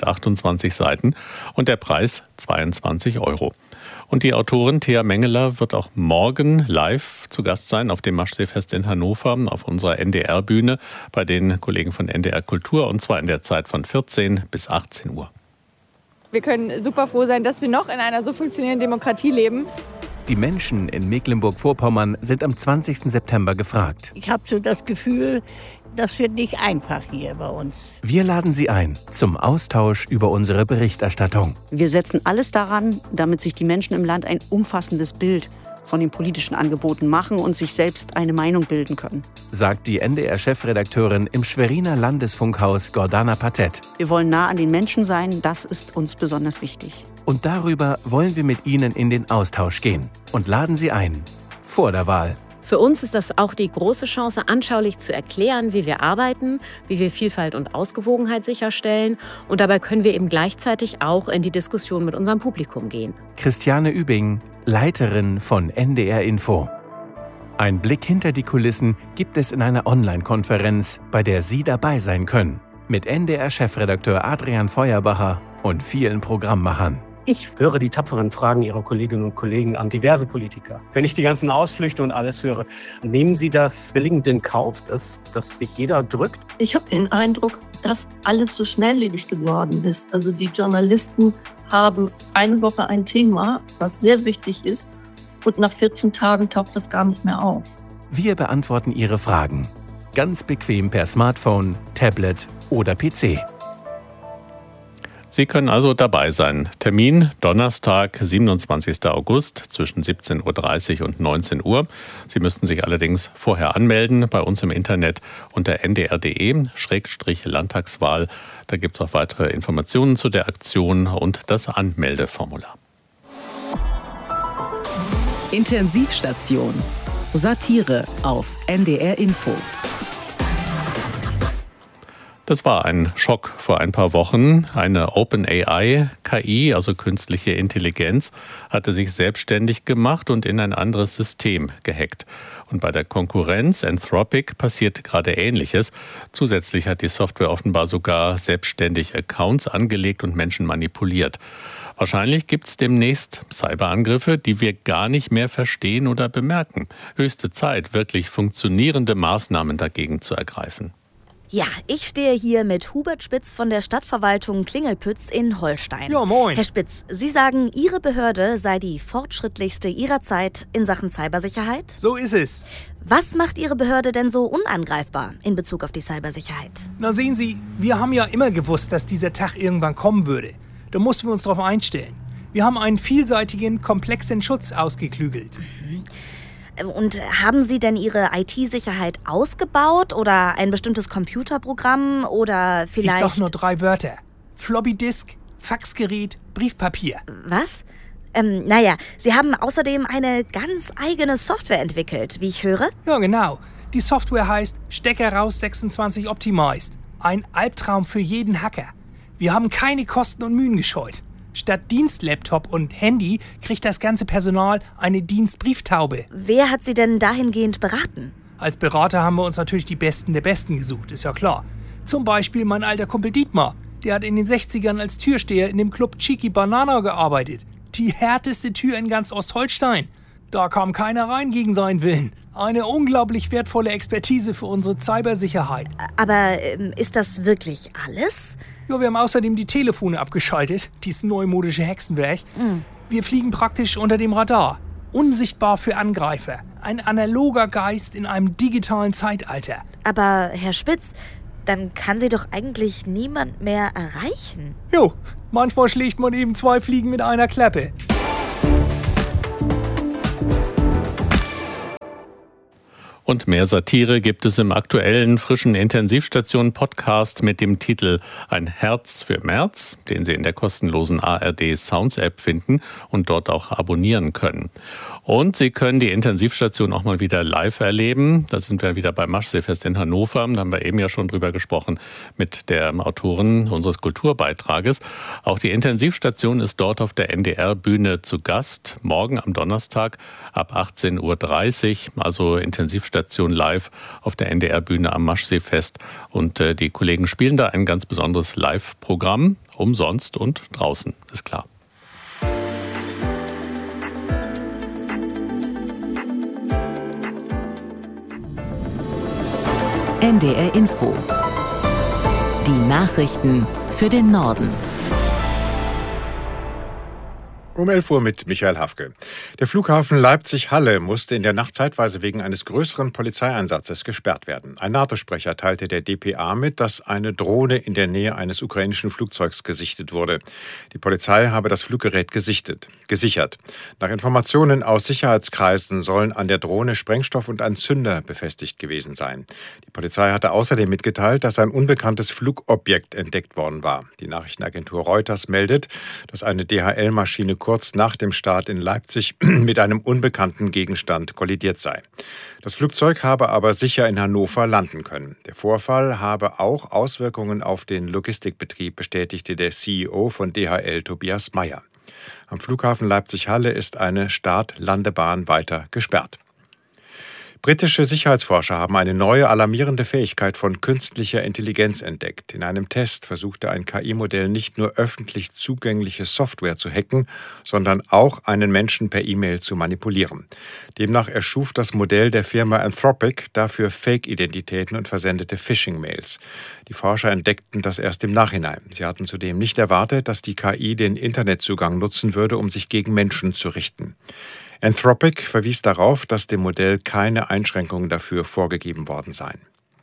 228 Seiten und der Preis 22 €. Und die Autorin Thea Mengeler wird auch morgen live zu Gast sein auf dem Maschseefest in Hannover, auf unserer NDR-Bühne bei den Kollegen von NDR Kultur, und zwar in der Zeit von 14 bis 18 Uhr. Wir können super froh sein, dass wir noch in einer so funktionierenden Demokratie leben. Die Menschen in Mecklenburg-Vorpommern sind am 20. September gefragt. Ich habe so das Gefühl, das wird nicht einfach hier bei uns. Wir laden Sie ein zum Austausch über unsere Berichterstattung. Wir setzen alles daran, damit sich die Menschen im Land ein umfassendes Bild von den politischen Angeboten machen und sich selbst eine Meinung bilden können, sagt die NDR-Chefredakteurin im Schweriner Landesfunkhaus Gordana Patet. Wir wollen nah an den Menschen sein, das ist uns besonders wichtig. Und darüber wollen wir mit Ihnen in den Austausch gehen und laden Sie ein vor der Wahl. Für uns ist das auch die große Chance, anschaulich zu erklären, wie wir arbeiten, wie wir Vielfalt und Ausgewogenheit sicherstellen. Und dabei können wir eben gleichzeitig auch in die Diskussion mit unserem Publikum gehen. Christiane Übing, Leiterin von NDR Info. Ein Blick hinter die Kulissen gibt es in einer Online-Konferenz, bei der Sie dabei sein können. Mit NDR-Chefredakteur Adrian Feuerbacher und vielen Programmmachern. Ich höre die tapferen Fragen Ihrer Kolleginnen und Kollegen an diverse Politiker. Wenn ich die ganzen Ausflüchte und alles höre, nehmen Sie das billigend in Kauf, dass sich jeder drückt? Ich habe den Eindruck, dass alles so schnelllebig geworden ist. Also die Journalisten haben eine Woche ein Thema, was sehr wichtig ist, und nach 14 Tagen taucht das gar nicht mehr auf. Wir beantworten Ihre Fragen. Ganz bequem per Smartphone, Tablet oder PC. Sie können also dabei sein. Termin Donnerstag, 27. August zwischen 17.30 Uhr und 19 Uhr. Sie müssten sich allerdings vorher anmelden bei uns im Internet unter ndr.de/Landtagswahl. Da gibt es auch weitere Informationen zu der Aktion und das Anmeldeformular. Intensivstation. Satire auf NDR Info. Das war ein Schock vor ein paar Wochen. Eine OpenAI-KI, also künstliche Intelligenz, hatte sich selbstständig gemacht und in ein anderes System gehackt. Und bei der Konkurrenz Anthropic passiert gerade Ähnliches. Zusätzlich hat die Software offenbar sogar selbstständig Accounts angelegt und Menschen manipuliert. Wahrscheinlich gibt es demnächst Cyberangriffe, die wir gar nicht mehr verstehen oder bemerken. Höchste Zeit, wirklich funktionierende Maßnahmen dagegen zu ergreifen. Ja, ich stehe hier mit Hubert Spitz von der Stadtverwaltung Klingelpütz in Holstein. Ja, moin. Herr Spitz, Sie sagen, Ihre Behörde sei die fortschrittlichste Ihrer Zeit in Sachen Cybersicherheit? So ist es. Was macht Ihre Behörde denn so unangreifbar in Bezug auf die Cybersicherheit? Na sehen Sie, wir haben ja immer gewusst, dass dieser Tag irgendwann kommen würde. Da mussten wir uns darauf einstellen. Wir haben einen vielseitigen, komplexen Schutz ausgeklügelt. Und haben Sie denn Ihre IT-Sicherheit ausgebaut oder ein bestimmtes Computerprogramm oder vielleicht... Ich sag nur 3 Wörter. Floppy Disk, Faxgerät, Briefpapier. Was? Naja, Sie haben außerdem eine ganz eigene Software entwickelt, wie ich höre. Ja, genau. Die Software heißt Stecker raus 26 Optimized. Ein Albtraum für jeden Hacker. Wir haben keine Kosten und Mühen gescheut. Statt Dienstlaptop und Handy kriegt das ganze Personal eine Dienstbrieftaube. Wer hat Sie denn dahingehend beraten? Als Berater haben wir uns natürlich die Besten der Besten gesucht, ist ja klar. Zum Beispiel mein alter Kumpel Dietmar. Der hat in den 60ern als Türsteher in dem Club Cheeky Banana gearbeitet. Die härteste Tür in ganz Ostholstein. Da kam keiner rein gegen seinen Willen. Eine unglaublich wertvolle Expertise für unsere Cybersicherheit. Aber ist das wirklich alles? Ja, wir haben außerdem die Telefone abgeschaltet, dieses neumodische Hexenwerk. Wir fliegen praktisch unter dem Radar. Unsichtbar für Angreifer. Ein analoger Geist in einem digitalen Zeitalter. Aber Herr Spitz, dann kann Sie doch eigentlich niemand mehr erreichen. Jo, manchmal schlägt man eben 2 Fliegen mit einer Klappe. Und mehr Satire gibt es im aktuellen frischen Intensivstation-Podcast mit dem Titel Ein Herz für März, den Sie in der kostenlosen ARD Sounds App finden und dort auch abonnieren können. Und Sie können die Intensivstation auch mal wieder live erleben. Da sind wir wieder beim Maschseefest in Hannover. Da haben wir eben ja schon drüber gesprochen mit der Autorin unseres Kulturbeitrages. Auch die Intensivstation ist dort auf der NDR-Bühne zu Gast. Morgen am Donnerstag ab 18:30 Uhr. Also Intensivstation live auf der NDR-Bühne am Maschseefest. Und die Kollegen spielen da ein ganz besonderes Live-Programm. Umsonst und draußen, ist klar. NDR Info. Die Nachrichten für den Norden. Um 11 Uhr mit Michael Hafke. Der Flughafen Leipzig-Halle musste in der Nacht zeitweise wegen eines größeren Polizeieinsatzes gesperrt werden. Ein NATO-Sprecher teilte der dpa mit, dass eine Drohne in der Nähe eines ukrainischen Flugzeugs gesichtet wurde. Die Polizei habe das Fluggerät gesichert. Nach Informationen aus Sicherheitskreisen sollen an der Drohne Sprengstoff und ein Zünder befestigt gewesen sein. Die Polizei hatte außerdem mitgeteilt, dass ein unbekanntes Flugobjekt entdeckt worden war. Die Nachrichtenagentur Reuters meldet, dass eine DHL-Maschine kurz nach dem Start in Leipzig mit einem unbekannten Gegenstand kollidiert sei. Das Flugzeug habe aber sicher in Hannover landen können. Der Vorfall habe auch Auswirkungen auf den Logistikbetrieb, bestätigte der CEO von DHL, Tobias Meyer. Am Flughafen Leipzig-Halle ist eine Start-Landebahn weiter gesperrt. Britische Sicherheitsforscher haben eine neue alarmierende Fähigkeit von künstlicher Intelligenz entdeckt. In einem Test versuchte ein KI-Modell nicht nur öffentlich zugängliche Software zu hacken, sondern auch einen Menschen per E-Mail zu manipulieren. Demnach erschuf das Modell der Firma Anthropic dafür Fake-Identitäten und versendete Phishing-Mails. Die Forscher entdeckten das erst im Nachhinein. Sie hatten zudem nicht erwartet, dass die KI den Internetzugang nutzen würde, um sich gegen Menschen zu richten. Anthropic verwies darauf, dass dem Modell keine Einschränkungen dafür vorgegeben worden seien.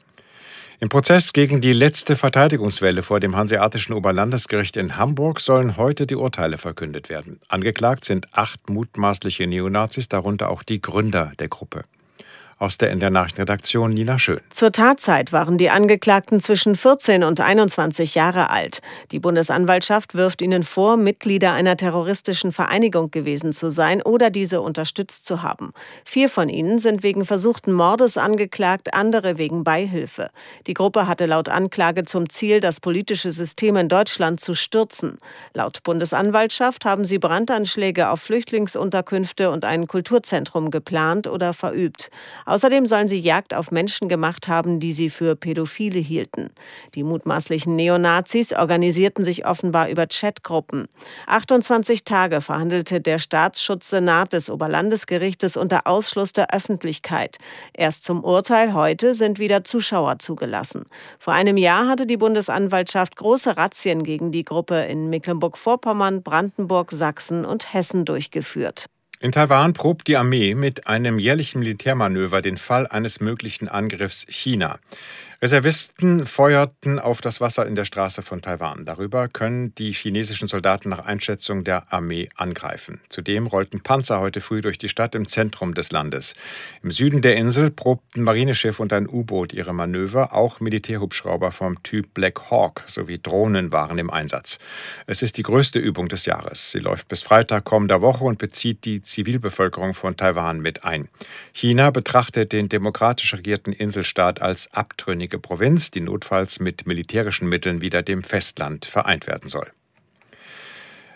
Im Prozess gegen die letzte Verteidigungswelle vor dem Hanseatischen Oberlandesgericht in Hamburg sollen heute die Urteile verkündet werden. Angeklagt sind 8 mutmaßliche Neonazis, darunter auch die Gründer der Gruppe. Aus der NDR Nachrichtenredaktion Nina Schön. Zur Tatzeit waren die Angeklagten zwischen 14 und 21 Jahre alt. Die Bundesanwaltschaft wirft ihnen vor, Mitglieder einer terroristischen Vereinigung gewesen zu sein oder diese unterstützt zu haben. 4 von ihnen sind wegen versuchten Mordes angeklagt, andere wegen Beihilfe. Die Gruppe hatte laut Anklage zum Ziel, das politische System in Deutschland zu stürzen. Laut Bundesanwaltschaft haben sie Brandanschläge auf Flüchtlingsunterkünfte und ein Kulturzentrum geplant oder verübt. Außerdem sollen sie Jagd auf Menschen gemacht haben, die sie für Pädophile hielten. Die mutmaßlichen Neonazis organisierten sich offenbar über Chatgruppen. 28 Tage verhandelte der Staatsschutzsenat des Oberlandesgerichtes unter Ausschluss der Öffentlichkeit. Erst zum Urteil heute sind wieder Zuschauer zugelassen. Vor einem Jahr hatte die Bundesanwaltschaft große Razzien gegen die Gruppe in Mecklenburg-Vorpommern, Brandenburg, Sachsen und Hessen durchgeführt. In Taiwan probt die Armee mit einem jährlichen Militärmanöver den Fall eines möglichen Angriffs China. Reservisten feuerten auf das Wasser in der Straße von Taiwan. Darüber können die chinesischen Soldaten nach Einschätzung der Armee angreifen. Zudem rollten Panzer heute früh durch die Stadt im Zentrum des Landes. Im Süden der Insel probten Marineschiff und ein U-Boot ihre Manöver. Auch Militärhubschrauber vom Typ Black Hawk sowie Drohnen waren im Einsatz. Es ist die größte Übung des Jahres. Sie läuft bis Freitag kommender Woche und bezieht die Zivilbevölkerung von Taiwan mit ein. China betrachtet den demokratisch regierten Inselstaat als abtrünnige Provinz, die notfalls mit militärischen Mitteln wieder dem Festland vereint werden soll.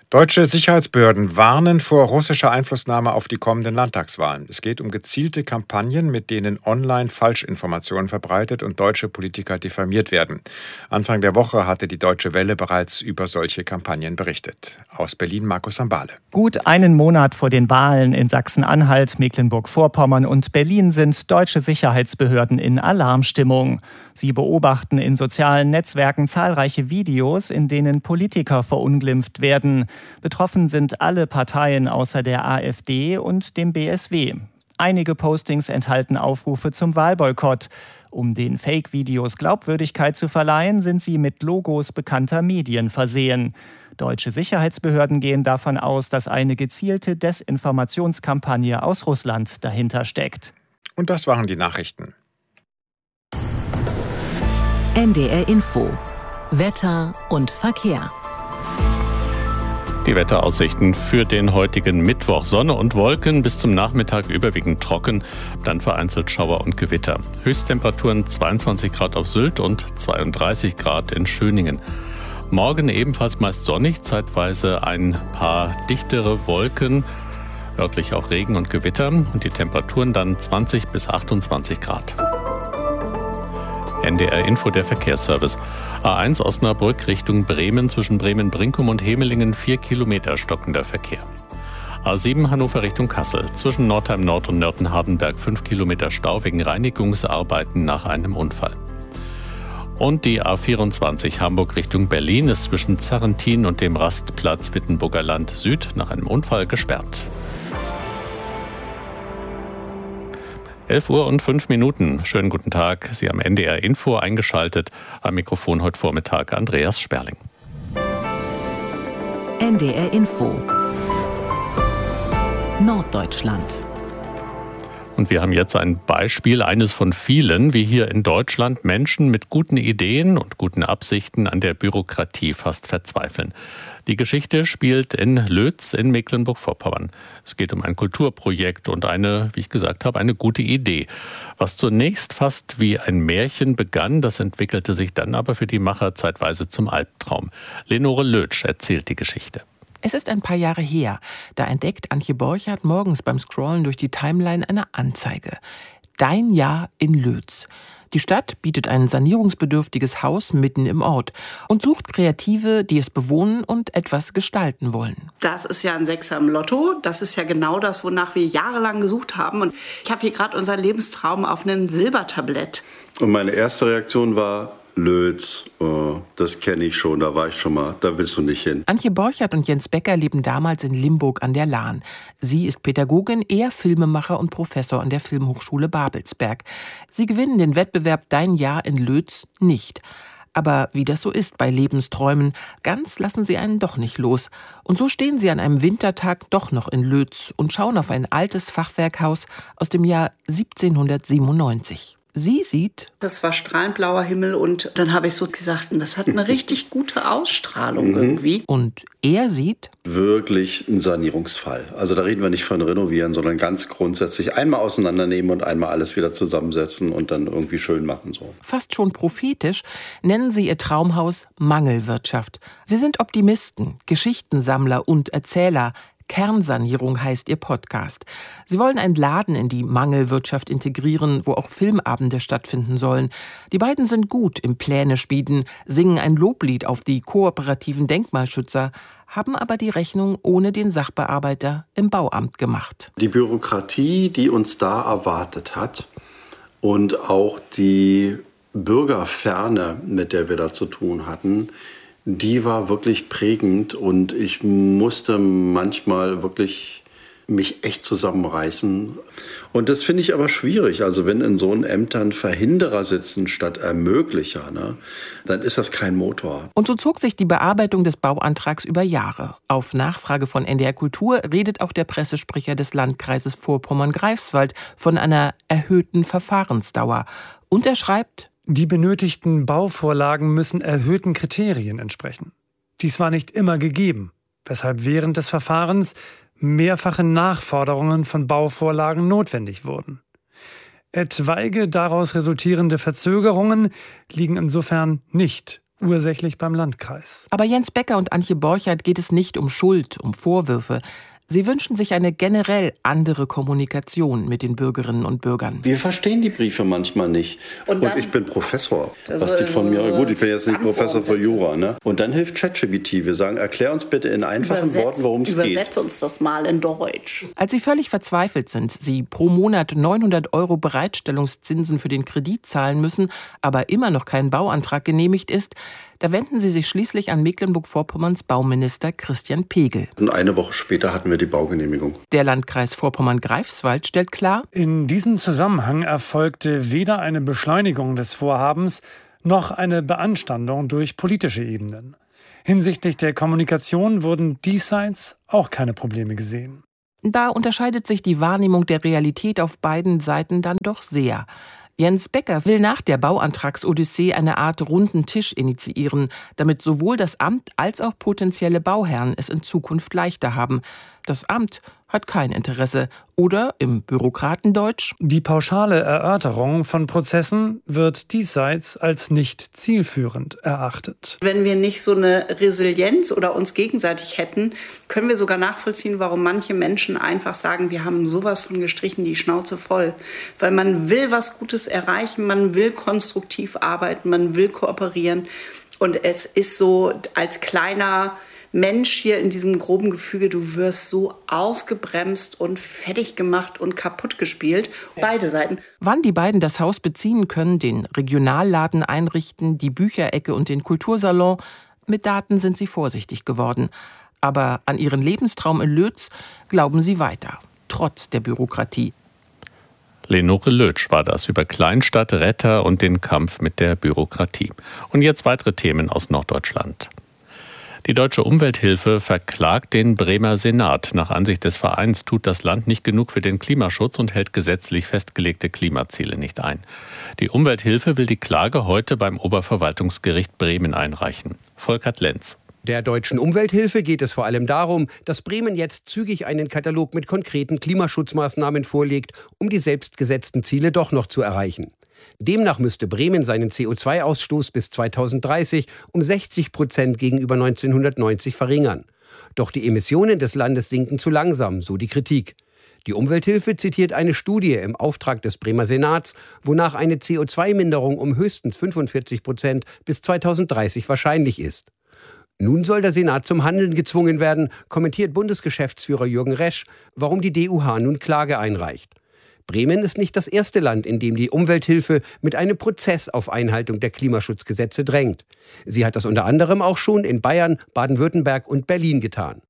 Deutsche Sicherheitsbehörden warnen vor russischer Einflussnahme auf die kommenden Landtagswahlen. Es geht um gezielte Kampagnen, mit denen online Falschinformationen verbreitet und deutsche Politiker diffamiert werden. Anfang der Woche hatte die Deutsche Welle bereits über solche Kampagnen berichtet. Aus Berlin Markus Sambale. Gut einen Monat vor den Wahlen in Sachsen-Anhalt, Mecklenburg-Vorpommern und Berlin sind deutsche Sicherheitsbehörden in Alarmstimmung. Sie beobachten in sozialen Netzwerken zahlreiche Videos, in denen Politiker verunglimpft werden. Betroffen sind alle Parteien außer der AfD und dem BSW. Einige Postings enthalten Aufrufe zum Wahlboykott. Um den Fake-Videos Glaubwürdigkeit zu verleihen, sind sie mit Logos bekannter Medien versehen. Deutsche Sicherheitsbehörden gehen davon aus, dass eine gezielte Desinformationskampagne aus Russland dahinter steckt. Und das waren die Nachrichten. NDR Info. Wetter und Verkehr. Die Wetteraussichten für den heutigen Mittwoch. Sonne und Wolken, bis zum Nachmittag überwiegend trocken, dann vereinzelt Schauer und Gewitter. Höchsttemperaturen 22 Grad auf Sylt und 32 Grad in Schöningen. Morgen ebenfalls meist sonnig, zeitweise ein paar dichtere Wolken, örtlich auch Regen und Gewitter und die Temperaturen dann 20 bis 28 Grad. NDR Info, der Verkehrsservice. A1 Osnabrück Richtung Bremen, zwischen Bremen-Brinkum und Hemelingen 4 Kilometer stockender Verkehr. A7 Hannover Richtung Kassel, zwischen Nordheim Nord und Nörten-Hardenberg 5 Kilometer Stau wegen Reinigungsarbeiten nach einem Unfall. Und die A24 Hamburg Richtung Berlin ist zwischen Zarrentin und dem Rastplatz Wittenburger Land Süd nach einem Unfall gesperrt. 11:05 Uhr. Schönen guten Tag. Sie haben NDR Info eingeschaltet. Am Mikrofon heute Vormittag Andreas Sperling. NDR Info. Norddeutschland. Und wir haben jetzt ein Beispiel, eines von vielen, wie hier in Deutschland Menschen mit guten Ideen und guten Absichten an der Bürokratie fast verzweifeln. Die Geschichte spielt in Lötz in Mecklenburg-Vorpommern. Es geht um ein Kulturprojekt und eine, wie ich gesagt habe, eine gute Idee. Was zunächst fast wie ein Märchen begann, das entwickelte sich dann aber für die Macher zeitweise zum Albtraum. Lenore Lötsch erzählt die Geschichte. Es ist ein paar Jahre her. Da entdeckt Antje Borchardt morgens beim Scrollen durch die Timeline eine Anzeige. Dein Jahr in Lötz. Die Stadt bietet ein sanierungsbedürftiges Haus mitten im Ort und sucht Kreative, die es bewohnen und etwas gestalten wollen. Das ist ja ein Sechser im Lotto. Das ist ja genau das, wonach wir jahrelang gesucht haben. Und ich habe hier gerade unseren Lebenstraum auf einem Silbertablett. Und meine erste Reaktion war: Lötz, oh, das kenne ich schon, da war ich schon mal, da willst du nicht hin. Antje Borchardt und Jens Becker leben damals in Limburg an der Lahn. Sie ist Pädagogin, er Filmemacher und Professor an der Filmhochschule Babelsberg. Sie gewinnen den Wettbewerb Dein Jahr in Lötz nicht. Aber wie das so ist bei Lebensträumen, ganz lassen sie einen doch nicht los. Und so stehen sie an einem Wintertag doch noch in Lötz und schauen auf ein altes Fachwerkhaus aus dem Jahr 1797. Sie sieht, das war strahlend blauer Himmel und dann habe ich so gesagt, das hat eine richtig gute Ausstrahlung irgendwie. Und er sieht wirklich ein Sanierungsfall. Also da reden wir nicht von renovieren, sondern ganz grundsätzlich einmal auseinandernehmen und einmal alles wieder zusammensetzen und dann irgendwie schön machen. So. Fast schon prophetisch nennen sie ihr Traumhaus Mangelwirtschaft. Sie sind Optimisten, Geschichtensammler und Erzähler. Kernsanierung heißt ihr Podcast. Sie wollen einen Laden in die Mangelwirtschaft integrieren, wo auch Filmabende stattfinden sollen. Die beiden sind gut im Pläne schmieden, singen ein Loblied auf die kooperativen Denkmalschützer, haben aber die Rechnung ohne den Sachbearbeiter im Bauamt gemacht. Die Bürokratie, die uns da erwartet hat und auch die Bürgerferne, mit der wir da zu tun hatten, die war wirklich prägend und ich musste manchmal wirklich mich echt zusammenreißen. Und das finde ich aber schwierig. Also wenn in so Ämtern Verhinderer sitzen statt Ermöglicher, ne, dann ist das kein Motor. Und so zog sich die Bearbeitung des Bauantrags über Jahre. Auf Nachfrage von NDR Kultur redet auch der Pressesprecher des Landkreises Vorpommern-Greifswald von einer erhöhten Verfahrensdauer. Und er schreibt: Die benötigten Bauvorlagen müssen erhöhten Kriterien entsprechen. Dies war nicht immer gegeben, weshalb während des Verfahrens mehrfache Nachforderungen von Bauvorlagen notwendig wurden. Etwaige daraus resultierende Verzögerungen liegen insofern nicht ursächlich beim Landkreis. Aber Jens Becker und Antje Borchert geht es nicht um Schuld, um Vorwürfe. Sie wünschen sich eine generell andere Kommunikation mit den Bürgerinnen und Bürgern. Wir verstehen die Briefe manchmal nicht. Und ich bin Professor. Was die von mir, gut, ich bin jetzt nicht Professor für Jura, ne? Und dann hilft ChatGPT. Wir sagen, erklär uns bitte in einfachen Worten, worum es geht. Übersetz uns das mal in Deutsch. Als sie völlig verzweifelt sind, sie pro Monat 900 € Bereitstellungszinsen für den Kredit zahlen müssen, aber immer noch kein Bauantrag genehmigt ist, da wenden sie sich schließlich an Mecklenburg-Vorpommerns Bauminister Christian Pegel. Und eine Woche später hatten wir die Baugenehmigung. Der Landkreis Vorpommern-Greifswald stellt klar: In diesem Zusammenhang erfolgte weder eine Beschleunigung des Vorhabens noch eine Beanstandung durch politische Ebenen. Hinsichtlich der Kommunikation wurden diesseits auch keine Probleme gesehen. Da unterscheidet sich die Wahrnehmung der Realität auf beiden Seiten dann doch sehr. Jens Becker will nach der Bauantragsodyssee eine Art runden Tisch initiieren, damit sowohl das Amt als auch potenzielle Bauherren es in Zukunft leichter haben. Das Amt hat kein Interesse. Oder im Bürokratendeutsch: Die pauschale Erörterung von Prozessen wird diesseits als nicht zielführend erachtet. Wenn wir nicht so eine Resilienz oder uns gegenseitig hätten, können wir sogar nachvollziehen, warum manche Menschen einfach sagen, wir haben sowas von gestrichen, die Schnauze voll. Weil man will was Gutes erreichen, man will konstruktiv arbeiten, man will kooperieren. Und es ist so, als kleiner Mensch hier in diesem groben Gefüge, du wirst so ausgebremst und fertig gemacht und kaputt gespielt. Beide Seiten. Wann die beiden das Haus beziehen können, den Regionalladen einrichten, die Bücherecke und den Kultursalon, mit Daten sind sie vorsichtig geworden. Aber an ihren Lebenstraum in Lötz glauben sie weiter, trotz der Bürokratie. Lenore Lötsch war das über Kleinstadt, Retter und den Kampf mit der Bürokratie. Und jetzt weitere Themen aus Norddeutschland. Die Deutsche Umwelthilfe verklagt den Bremer Senat. Nach Ansicht des Vereins tut das Land nicht genug für den Klimaschutz und hält gesetzlich festgelegte Klimaziele nicht ein. Die Umwelthilfe will die Klage heute beim Oberverwaltungsgericht Bremen einreichen. Volkert Lenz. Der Deutschen Umwelthilfe geht es vor allem darum, dass Bremen jetzt zügig einen Katalog mit konkreten Klimaschutzmaßnahmen vorlegt, um die selbstgesetzten Ziele doch noch zu erreichen. Demnach müsste Bremen seinen CO2-Ausstoß bis 2030 um 60% gegenüber 1990 verringern. Doch die Emissionen des Landes sinken zu langsam, so die Kritik. Die Umwelthilfe zitiert eine Studie im Auftrag des Bremer Senats, wonach eine CO2-Minderung um höchstens 45% bis 2030 wahrscheinlich ist. Nun soll der Senat zum Handeln gezwungen werden, kommentiert Bundesgeschäftsführer Jürgen Resch, warum die DUH nun Klage einreicht. Bremen ist nicht das erste Land, in dem die Umwelthilfe mit einem Prozess auf Einhaltung der Klimaschutzgesetze drängt. Sie hat das unter anderem auch schon in Bayern, Baden-Württemberg und Berlin getan.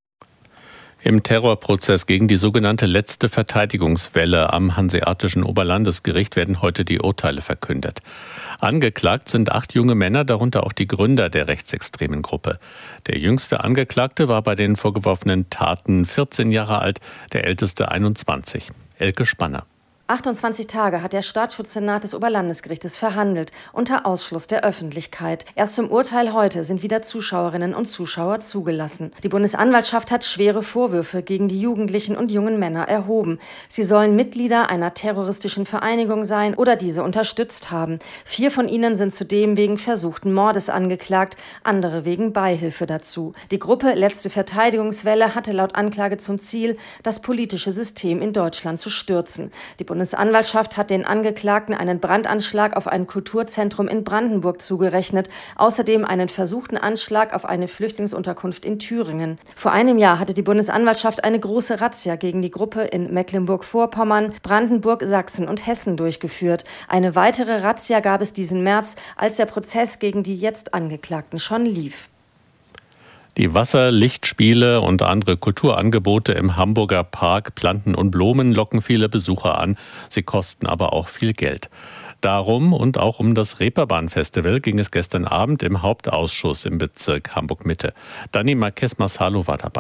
Im Terrorprozess gegen die sogenannte letzte Verteidigungswelle am Hanseatischen Oberlandesgericht werden heute die Urteile verkündet. Angeklagt sind 8 junge Männer, darunter auch die Gründer der rechtsextremen Gruppe. Der jüngste Angeklagte war bei den vorgeworfenen Taten 14 Jahre alt, der älteste 21. Elke Spanner. 28 Tage hat der Staatsschutzsenat des Oberlandesgerichtes verhandelt, unter Ausschluss der Öffentlichkeit. Erst zum Urteil heute sind wieder Zuschauerinnen und Zuschauer zugelassen. Die Bundesanwaltschaft hat schwere Vorwürfe gegen die Jugendlichen und jungen Männer erhoben. Sie sollen Mitglieder einer terroristischen Vereinigung sein oder diese unterstützt haben. 4 von ihnen sind zudem wegen versuchten Mordes angeklagt, andere wegen Beihilfe dazu. Die Gruppe Letzte Verteidigungswelle hatte laut Anklage zum Ziel, das politische System in Deutschland zu stürzen. Die Bundesanwaltschaft hat den Angeklagten einen Brandanschlag auf ein Kulturzentrum in Brandenburg zugerechnet, außerdem einen versuchten Anschlag auf eine Flüchtlingsunterkunft in Thüringen. Vor einem Jahr hatte die Bundesanwaltschaft eine große Razzia gegen die Gruppe in Mecklenburg-Vorpommern, Brandenburg, Sachsen und Hessen durchgeführt. Eine weitere Razzia gab es diesen März, als der Prozess gegen die jetzt Angeklagten schon lief. Die Wasser-, Lichtspiele und andere Kulturangebote im Hamburger Park Planten und Blumen locken viele Besucher an. Sie kosten aber auch viel Geld. Darum und auch um das Reeperbahn-Festival ging es gestern Abend im Hauptausschuss im Bezirk Hamburg-Mitte. Dani Marquez-Massalo war dabei.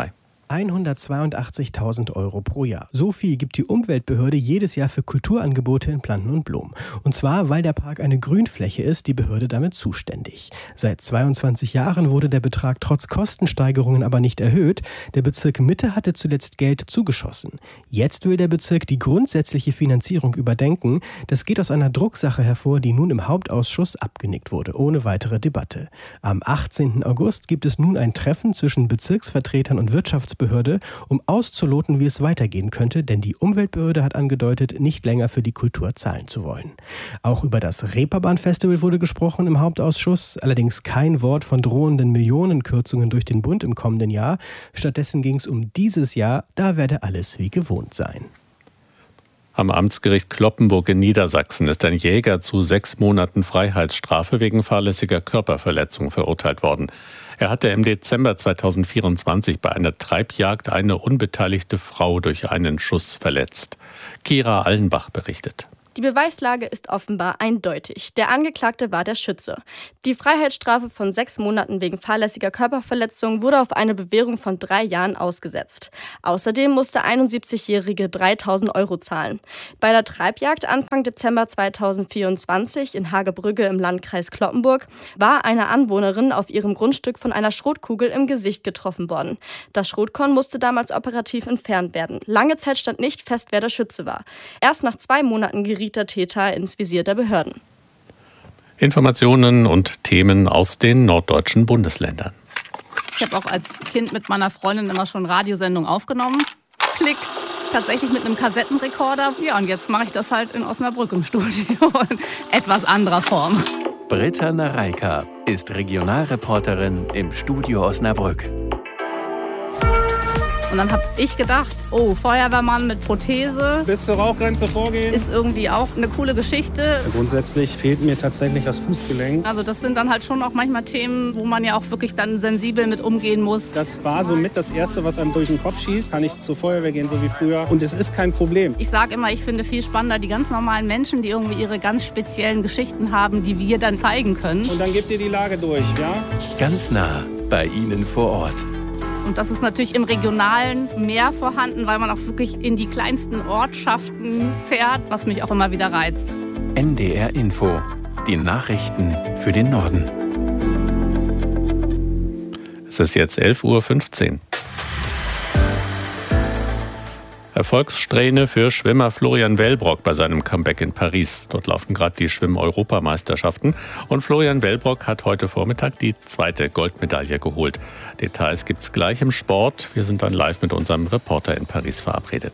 182.000 € pro Jahr. So viel gibt die Umweltbehörde jedes Jahr für Kulturangebote in Planten und Blumen. Und zwar, weil der Park eine Grünfläche ist, die Behörde damit zuständig. Seit 22 Jahren wurde der Betrag trotz Kostensteigerungen aber nicht erhöht. Der Bezirk Mitte hatte zuletzt Geld zugeschossen. Jetzt will der Bezirk die grundsätzliche Finanzierung überdenken. Das geht aus einer Drucksache hervor, die nun im Hauptausschuss abgenickt wurde, ohne weitere Debatte. Am 18. August gibt es nun ein Treffen zwischen Bezirksvertretern und Wirtschaftsbehörde, um auszuloten, wie es weitergehen könnte, denn die Umweltbehörde hat angedeutet, nicht länger für die Kultur zahlen zu wollen. Auch über das Reeperbahn-Festival wurde gesprochen im Hauptausschuss, allerdings kein Wort von drohenden Millionenkürzungen durch den Bund im kommenden Jahr. Stattdessen ging es um dieses Jahr, da werde alles wie gewohnt sein. Am Amtsgericht Cloppenburg in Niedersachsen ist ein Jäger zu 6 Monaten Freiheitsstrafe wegen fahrlässiger Körperverletzung verurteilt worden. Er hatte im Dezember 2024 bei einer Treibjagd eine unbeteiligte Frau durch einen Schuss verletzt. Kira Allenbach berichtet. Die Beweislage ist offenbar eindeutig. Der Angeklagte war der Schütze. Die Freiheitsstrafe von 6 Monaten wegen fahrlässiger Körperverletzung wurde auf eine Bewährung von 3 Jahren ausgesetzt. Außerdem musste der 71-Jährige 3.000 € zahlen. Bei der Treibjagd Anfang Dezember 2024 in Hagebrügge im Landkreis Cloppenburg war eine Anwohnerin auf ihrem Grundstück von einer Schrotkugel im Gesicht getroffen worden. Das Schrotkorn musste damals operativ entfernt werden. Lange Zeit stand nicht fest, wer der Schütze war. Erst nach 2 Monaten geriet der Täter ins Visier der Behörden. Informationen und Themen aus den norddeutschen Bundesländern. Ich habe auch als Kind mit meiner Freundin immer schon Radiosendungen aufgenommen. Klick, tatsächlich mit einem Kassettenrekorder. Ja, und jetzt mache ich das halt in Osnabrück im Studio in etwas anderer Form. Britta Nareika ist Regionalreporterin im Studio Osnabrück. Und dann habe ich gedacht, oh, Feuerwehrmann mit Prothese. Bis zur Rauchgrenze vorgehen. Ist irgendwie auch eine coole Geschichte. Grundsätzlich fehlt mir tatsächlich das Fußgelenk. Also das sind dann halt schon auch manchmal Themen, wo man ja auch wirklich dann sensibel mit umgehen muss. Das war somit das Erste, was einem durch den Kopf schießt. Kann ich zur Feuerwehr gehen, so wie früher. Und es ist kein Problem. Ich sage immer, ich finde viel spannender die ganz normalen Menschen, die irgendwie ihre ganz speziellen Geschichten haben, die wir dann zeigen können. Und dann gebt ihr die Lage durch, ja? Ganz nah bei Ihnen vor Ort. Und das ist natürlich im Regionalen mehr vorhanden, weil man auch wirklich in die kleinsten Ortschaften fährt, was mich auch immer wieder reizt. NDR Info, die Nachrichten für den Norden. Es ist jetzt 11:15 Uhr. Erfolgssträhne für Schwimmer Florian Wellbrock bei seinem Comeback in Paris. Dort laufen gerade die Schwimm-Europameisterschaften. Und Florian Wellbrock hat heute Vormittag die 2. Goldmedaille geholt. Details gibt's gleich im Sport. Wir sind dann live mit unserem Reporter in Paris verabredet.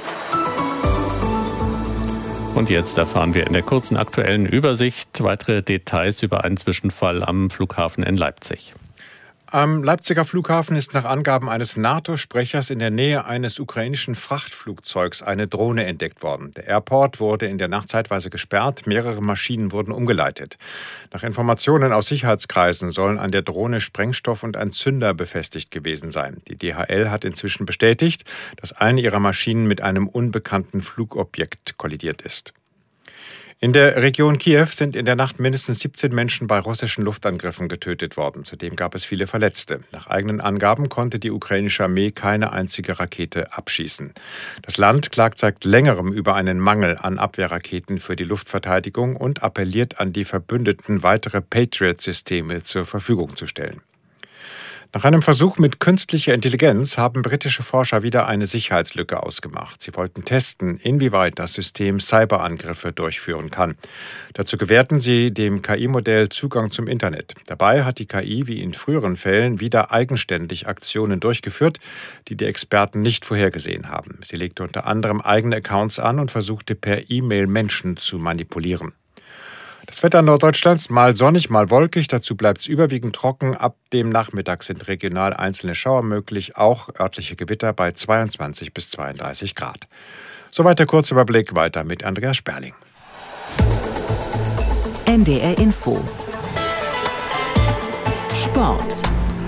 Und jetzt erfahren wir in der kurzen aktuellen Übersicht weitere Details über einen Zwischenfall am Flughafen in Leipzig. Am Leipziger Flughafen ist nach Angaben eines NATO-Sprechers in der Nähe eines ukrainischen Frachtflugzeugs eine Drohne entdeckt worden. Der Airport wurde in der Nacht zeitweise gesperrt, mehrere Maschinen wurden umgeleitet. Nach Informationen aus Sicherheitskreisen sollen an der Drohne Sprengstoff und ein Zünder befestigt gewesen sein. Die DHL hat inzwischen bestätigt, dass eine ihrer Maschinen mit einem unbekannten Flugobjekt kollidiert ist. In der Region Kiew sind in der Nacht mindestens 17 Menschen bei russischen Luftangriffen getötet worden. Zudem gab es viele Verletzte. Nach eigenen Angaben konnte die ukrainische Armee keine einzige Rakete abschießen. Das Land klagt seit längerem über einen Mangel an Abwehrraketen für die Luftverteidigung und appelliert an die Verbündeten, weitere Patriot-Systeme zur Verfügung zu stellen. Nach einem Versuch mit künstlicher Intelligenz haben britische Forscher wieder eine Sicherheitslücke ausgemacht. Sie wollten testen, inwieweit das System Cyberangriffe durchführen kann. Dazu gewährten sie dem KI-Modell Zugang zum Internet. Dabei hat die KI wie in früheren Fällen wieder eigenständig Aktionen durchgeführt, die die Experten nicht vorhergesehen haben. Sie legte unter anderem eigene Accounts an und versuchte per E-Mail Menschen zu manipulieren. Das Wetter Norddeutschlands mal sonnig, mal wolkig, dazu bleibt es überwiegend trocken. Ab dem Nachmittag sind regional einzelne Schauer möglich, auch örtliche Gewitter bei 22 bis 32 Grad. Soweit der Kurzüberblick, weiter mit Andreas Sperling. NDR Info. Sport.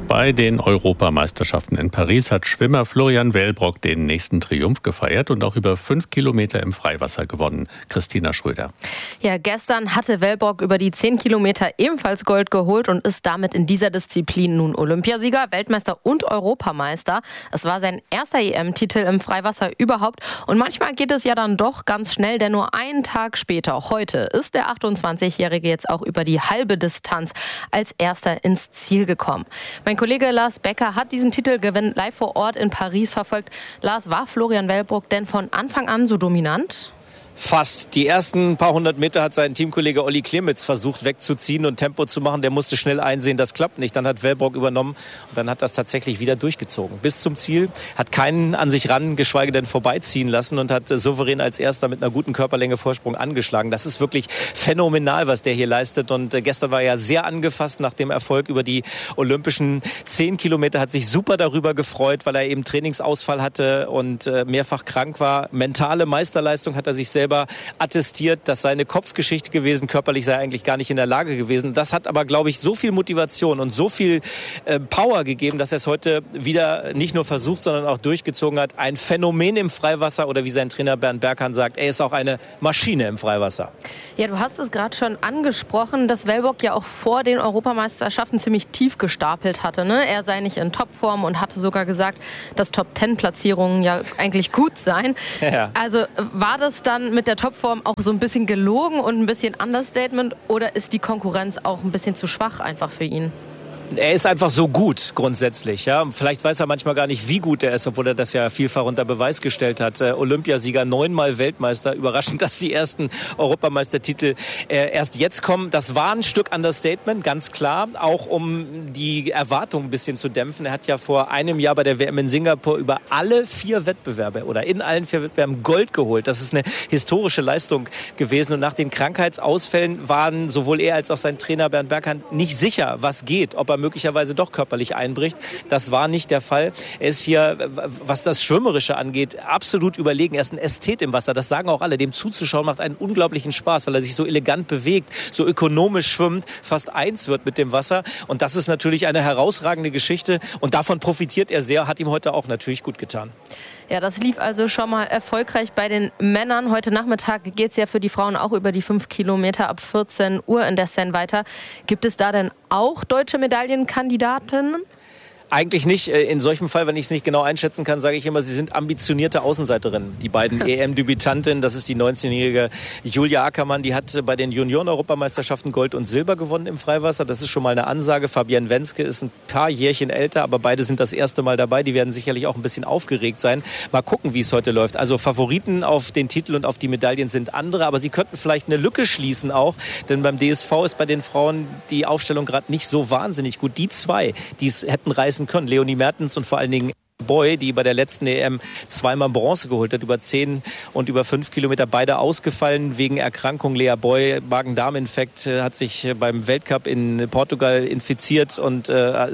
Bei den Europameisterschaften in Paris hat Schwimmer Florian Wellbrock den nächsten Triumph gefeiert und auch über 5 Kilometer im Freiwasser gewonnen. Christina Schröder. Ja, gestern hatte Wellbrock über die 10 Kilometer ebenfalls Gold geholt und ist damit in dieser Disziplin nun Olympiasieger, Weltmeister und Europameister. Es war sein erster EM-Titel im Freiwasser überhaupt. Und manchmal geht es ja dann doch ganz schnell, denn nur einen Tag später, heute, ist der 28-Jährige jetzt auch über die halbe Distanz als erster ins Ziel gekommen. Mein Kollege Lars Becker hat diesen Titelgewinn live vor Ort in Paris verfolgt. Lars, war Florian Wellbrock denn von Anfang an so dominant? Fast. Die ersten paar hundert Meter hat sein Teamkollege Olli Klemitz versucht wegzuziehen und Tempo zu machen. Der musste schnell einsehen, das klappt nicht. Dann hat Wellbrock übernommen und dann hat das tatsächlich wieder durchgezogen. Bis zum Ziel, hat keinen an sich ran, geschweige denn vorbeiziehen lassen und hat souverän als Erster mit einer guten Körperlänge Vorsprung angeschlagen. Das ist wirklich phänomenal, was der hier leistet. Und gestern war er sehr angefasst nach dem Erfolg über die olympischen 10 Kilometer. Hat sich super darüber gefreut, weil er eben Trainingsausfall hatte und mehrfach krank war. Mentale Meisterleistung hat er sich selber attestiert, dass seine Kopfgeschichte gewesen, körperlich sei er eigentlich gar nicht in der Lage gewesen. Das hat aber, glaube ich, so viel Motivation und so viel Power gegeben, dass er es heute wieder nicht nur versucht, sondern auch durchgezogen hat. Ein Phänomen im Freiwasser oder wie sein Trainer Bernd Berghahn sagt, er ist auch eine Maschine im Freiwasser. Ja, du hast es gerade schon angesprochen, dass Wellbrock ja auch vor den Europameisterschaften ziemlich tief gestapelt hatte. Ne? Er sei nicht in Topform und hatte sogar gesagt, dass Top-10-Platzierungen ja eigentlich gut seien. Ja. Also war das dann mit der Topform auch so ein bisschen gelogen und ein bisschen Understatement oder ist die Konkurrenz auch ein bisschen zu schwach einfach für ihn? Er ist einfach so gut grundsätzlich. Ja? Vielleicht weiß er manchmal gar nicht, wie gut er ist, obwohl er das ja vielfach unter Beweis gestellt hat. Olympiasieger, 9-mal Weltmeister. Überraschend, dass die ersten Europameistertitel erst jetzt kommen. Das war ein Stück Understatement, ganz klar. Auch um die Erwartungen ein bisschen zu dämpfen. Er hat ja vor einem Jahr bei der WM in Singapur über alle 4 Wettbewerbe oder in allen 4 Wettbewerben Gold geholt. Das ist eine historische Leistung gewesen. Und nach den Krankheitsausfällen waren sowohl er als auch sein Trainer Bernd Berghahn nicht sicher, was geht. Ob er möglicherweise doch körperlich einbricht. Das war nicht der Fall. Er ist hier, was das Schwimmerische angeht, absolut überlegen. Er ist ein Ästhet im Wasser. Das sagen auch alle. Dem zuzuschauen macht einen unglaublichen Spaß, weil er sich so elegant bewegt, so ökonomisch schwimmt, fast eins wird mit dem Wasser. Und das ist natürlich eine herausragende Geschichte. Und davon profitiert er sehr. Hat ihm heute auch natürlich gut getan. Ja, das lief also schon mal erfolgreich bei den Männern. Heute Nachmittag geht es ja für die Frauen auch über die 5 Kilometer ab 14 Uhr in der Seine weiter. Gibt es da denn auch deutsche Medaillenkandidatinnen? Eigentlich nicht. In solchem Fall, wenn ich es nicht genau einschätzen kann, sage ich immer, sie sind ambitionierte Außenseiterinnen. Die beiden EM-Debütantinnen, das ist die 19-jährige Julia Ackermann, die hat bei den Junioren-Europameisterschaften Gold und Silber gewonnen im Freiwasser. Das ist schon mal eine Ansage. Fabienne Wenske ist ein paar Jährchen älter, aber beide sind das erste Mal dabei. Die werden sicherlich auch ein bisschen aufgeregt sein. Mal gucken, wie es heute läuft. Also Favoriten auf den Titel und auf die Medaillen sind andere, aber sie könnten vielleicht eine Lücke schließen auch, denn beim DSV ist bei den Frauen die Aufstellung gerade nicht so wahnsinnig gut. Die 2, die es hätten reißen können, Leonie Mertens und vor allen Dingen Boy, die bei der letzten EM 2-mal Bronze geholt hat, über 10 und über 5 Kilometer, beide ausgefallen wegen Erkrankung. Lea Boy, Magen-Darm-Infekt, hat sich beim Weltcup in Portugal infiziert und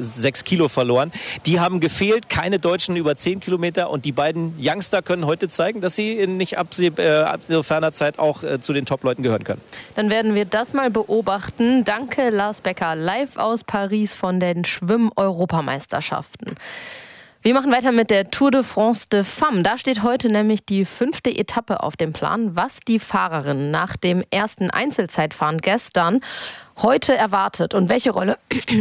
6 Kilo verloren. Die haben gefehlt, keine Deutschen über 10 Kilometer und die beiden Youngster können heute zeigen, dass sie in nicht ferner Zeit auch zu den Top-Leuten gehören können. Dann werden wir das mal beobachten. Danke, Lars Becker, live aus Paris von den Schwimm-Europameisterschaften. Wir machen weiter mit der Tour de France de Femmes. Da steht heute nämlich die 5. Etappe auf dem Plan, was die Fahrerinnen nach dem ersten Einzelzeitfahren gestern heute erwartet und welche Rolle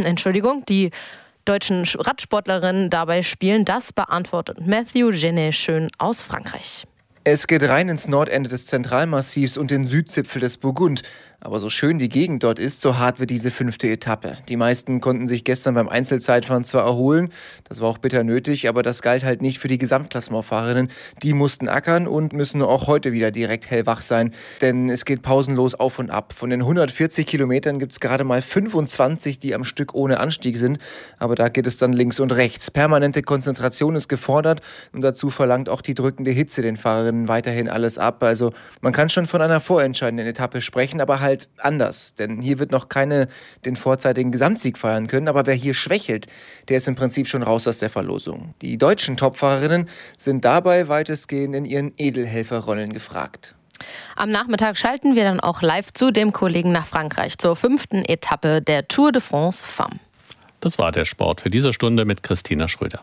die deutschen Radsportlerinnen dabei spielen, das beantwortet Mathieu Genet schön aus Frankreich. Es geht rein ins Nordende des Zentralmassivs und den Südzipfel des Burgund. Aber so schön die Gegend dort ist, so hart wird diese 5. Etappe. Die meisten konnten sich gestern beim Einzelzeitfahren zwar erholen, das war auch bitter nötig, aber das galt halt nicht für die Gesamtklassementfahrerinnen. Die mussten ackern und müssen auch heute wieder direkt hellwach sein, denn es geht pausenlos auf und ab. Von den 140 Kilometern gibt es gerade mal 25, die am Stück ohne Anstieg sind, aber da geht es dann links und rechts. Permanente Konzentration ist gefordert und dazu verlangt auch die drückende Hitze den Fahrerinnen weiterhin alles ab. Also man kann schon von einer vorentscheidenden Etappe sprechen, aber halt anders, denn hier wird noch keine den vorzeitigen Gesamtsieg feiern können, aber wer hier schwächelt, der ist im Prinzip schon raus aus der Verlosung. Die deutschen Topfahrerinnen sind dabei weitestgehend in ihren Edelhelferrollen gefragt. Am Nachmittag schalten wir dann auch live zu dem Kollegen nach Frankreich zur 5. Etappe der Tour de France Femmes. Das war der Sport für diese Stunde mit Christina Schröder.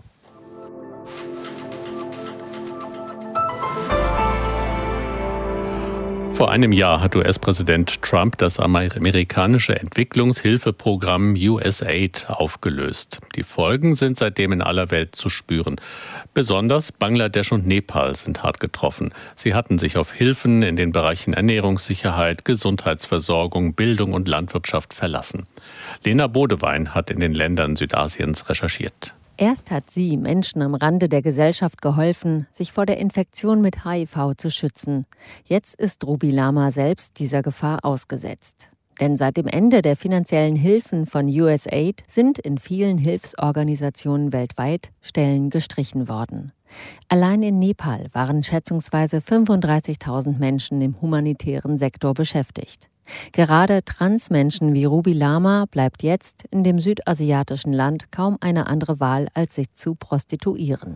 Vor einem Jahr hat US-Präsident Trump das amerikanische Entwicklungshilfeprogramm USAID aufgelöst. Die Folgen sind seitdem in aller Welt zu spüren. Besonders Bangladesch und Nepal sind hart getroffen. Sie hatten sich auf Hilfen in den Bereichen Ernährungssicherheit, Gesundheitsversorgung, Bildung und Landwirtschaft verlassen. Lena Bodewein hat in den Ländern Südasiens recherchiert. Erst hat sie Menschen am Rande der Gesellschaft geholfen, sich vor der Infektion mit HIV zu schützen. Jetzt ist Ruby Lama selbst dieser Gefahr ausgesetzt. Denn seit dem Ende der finanziellen Hilfen von USAID sind in vielen Hilfsorganisationen weltweit Stellen gestrichen worden. Allein in Nepal waren schätzungsweise 35.000 Menschen im humanitären Sektor beschäftigt. Gerade Transmenschen wie Ruby Lama bleibt jetzt in dem südasiatischen Land kaum eine andere Wahl, als sich zu prostituieren.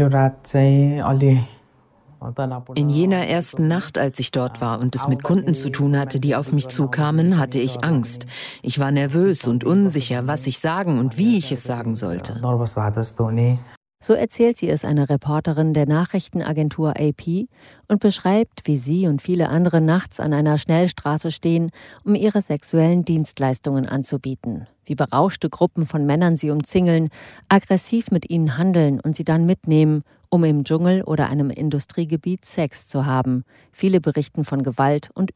In jener ersten Nacht, als ich dort war und es mit Kunden zu tun hatte, die auf mich zukamen, hatte ich Angst. Ich war nervös und unsicher, was ich sagen und wie ich es sagen sollte. So erzählt sie es einer Reporterin der Nachrichtenagentur AP und beschreibt, wie sie und viele andere nachts an einer Schnellstraße stehen, um ihre sexuellen Dienstleistungen anzubieten. Wie berauschte Gruppen von Männern sie umzingeln, aggressiv mit ihnen handeln und sie dann mitnehmen, um im Dschungel oder einem Industriegebiet Sex zu haben. Viele berichten von Gewalt und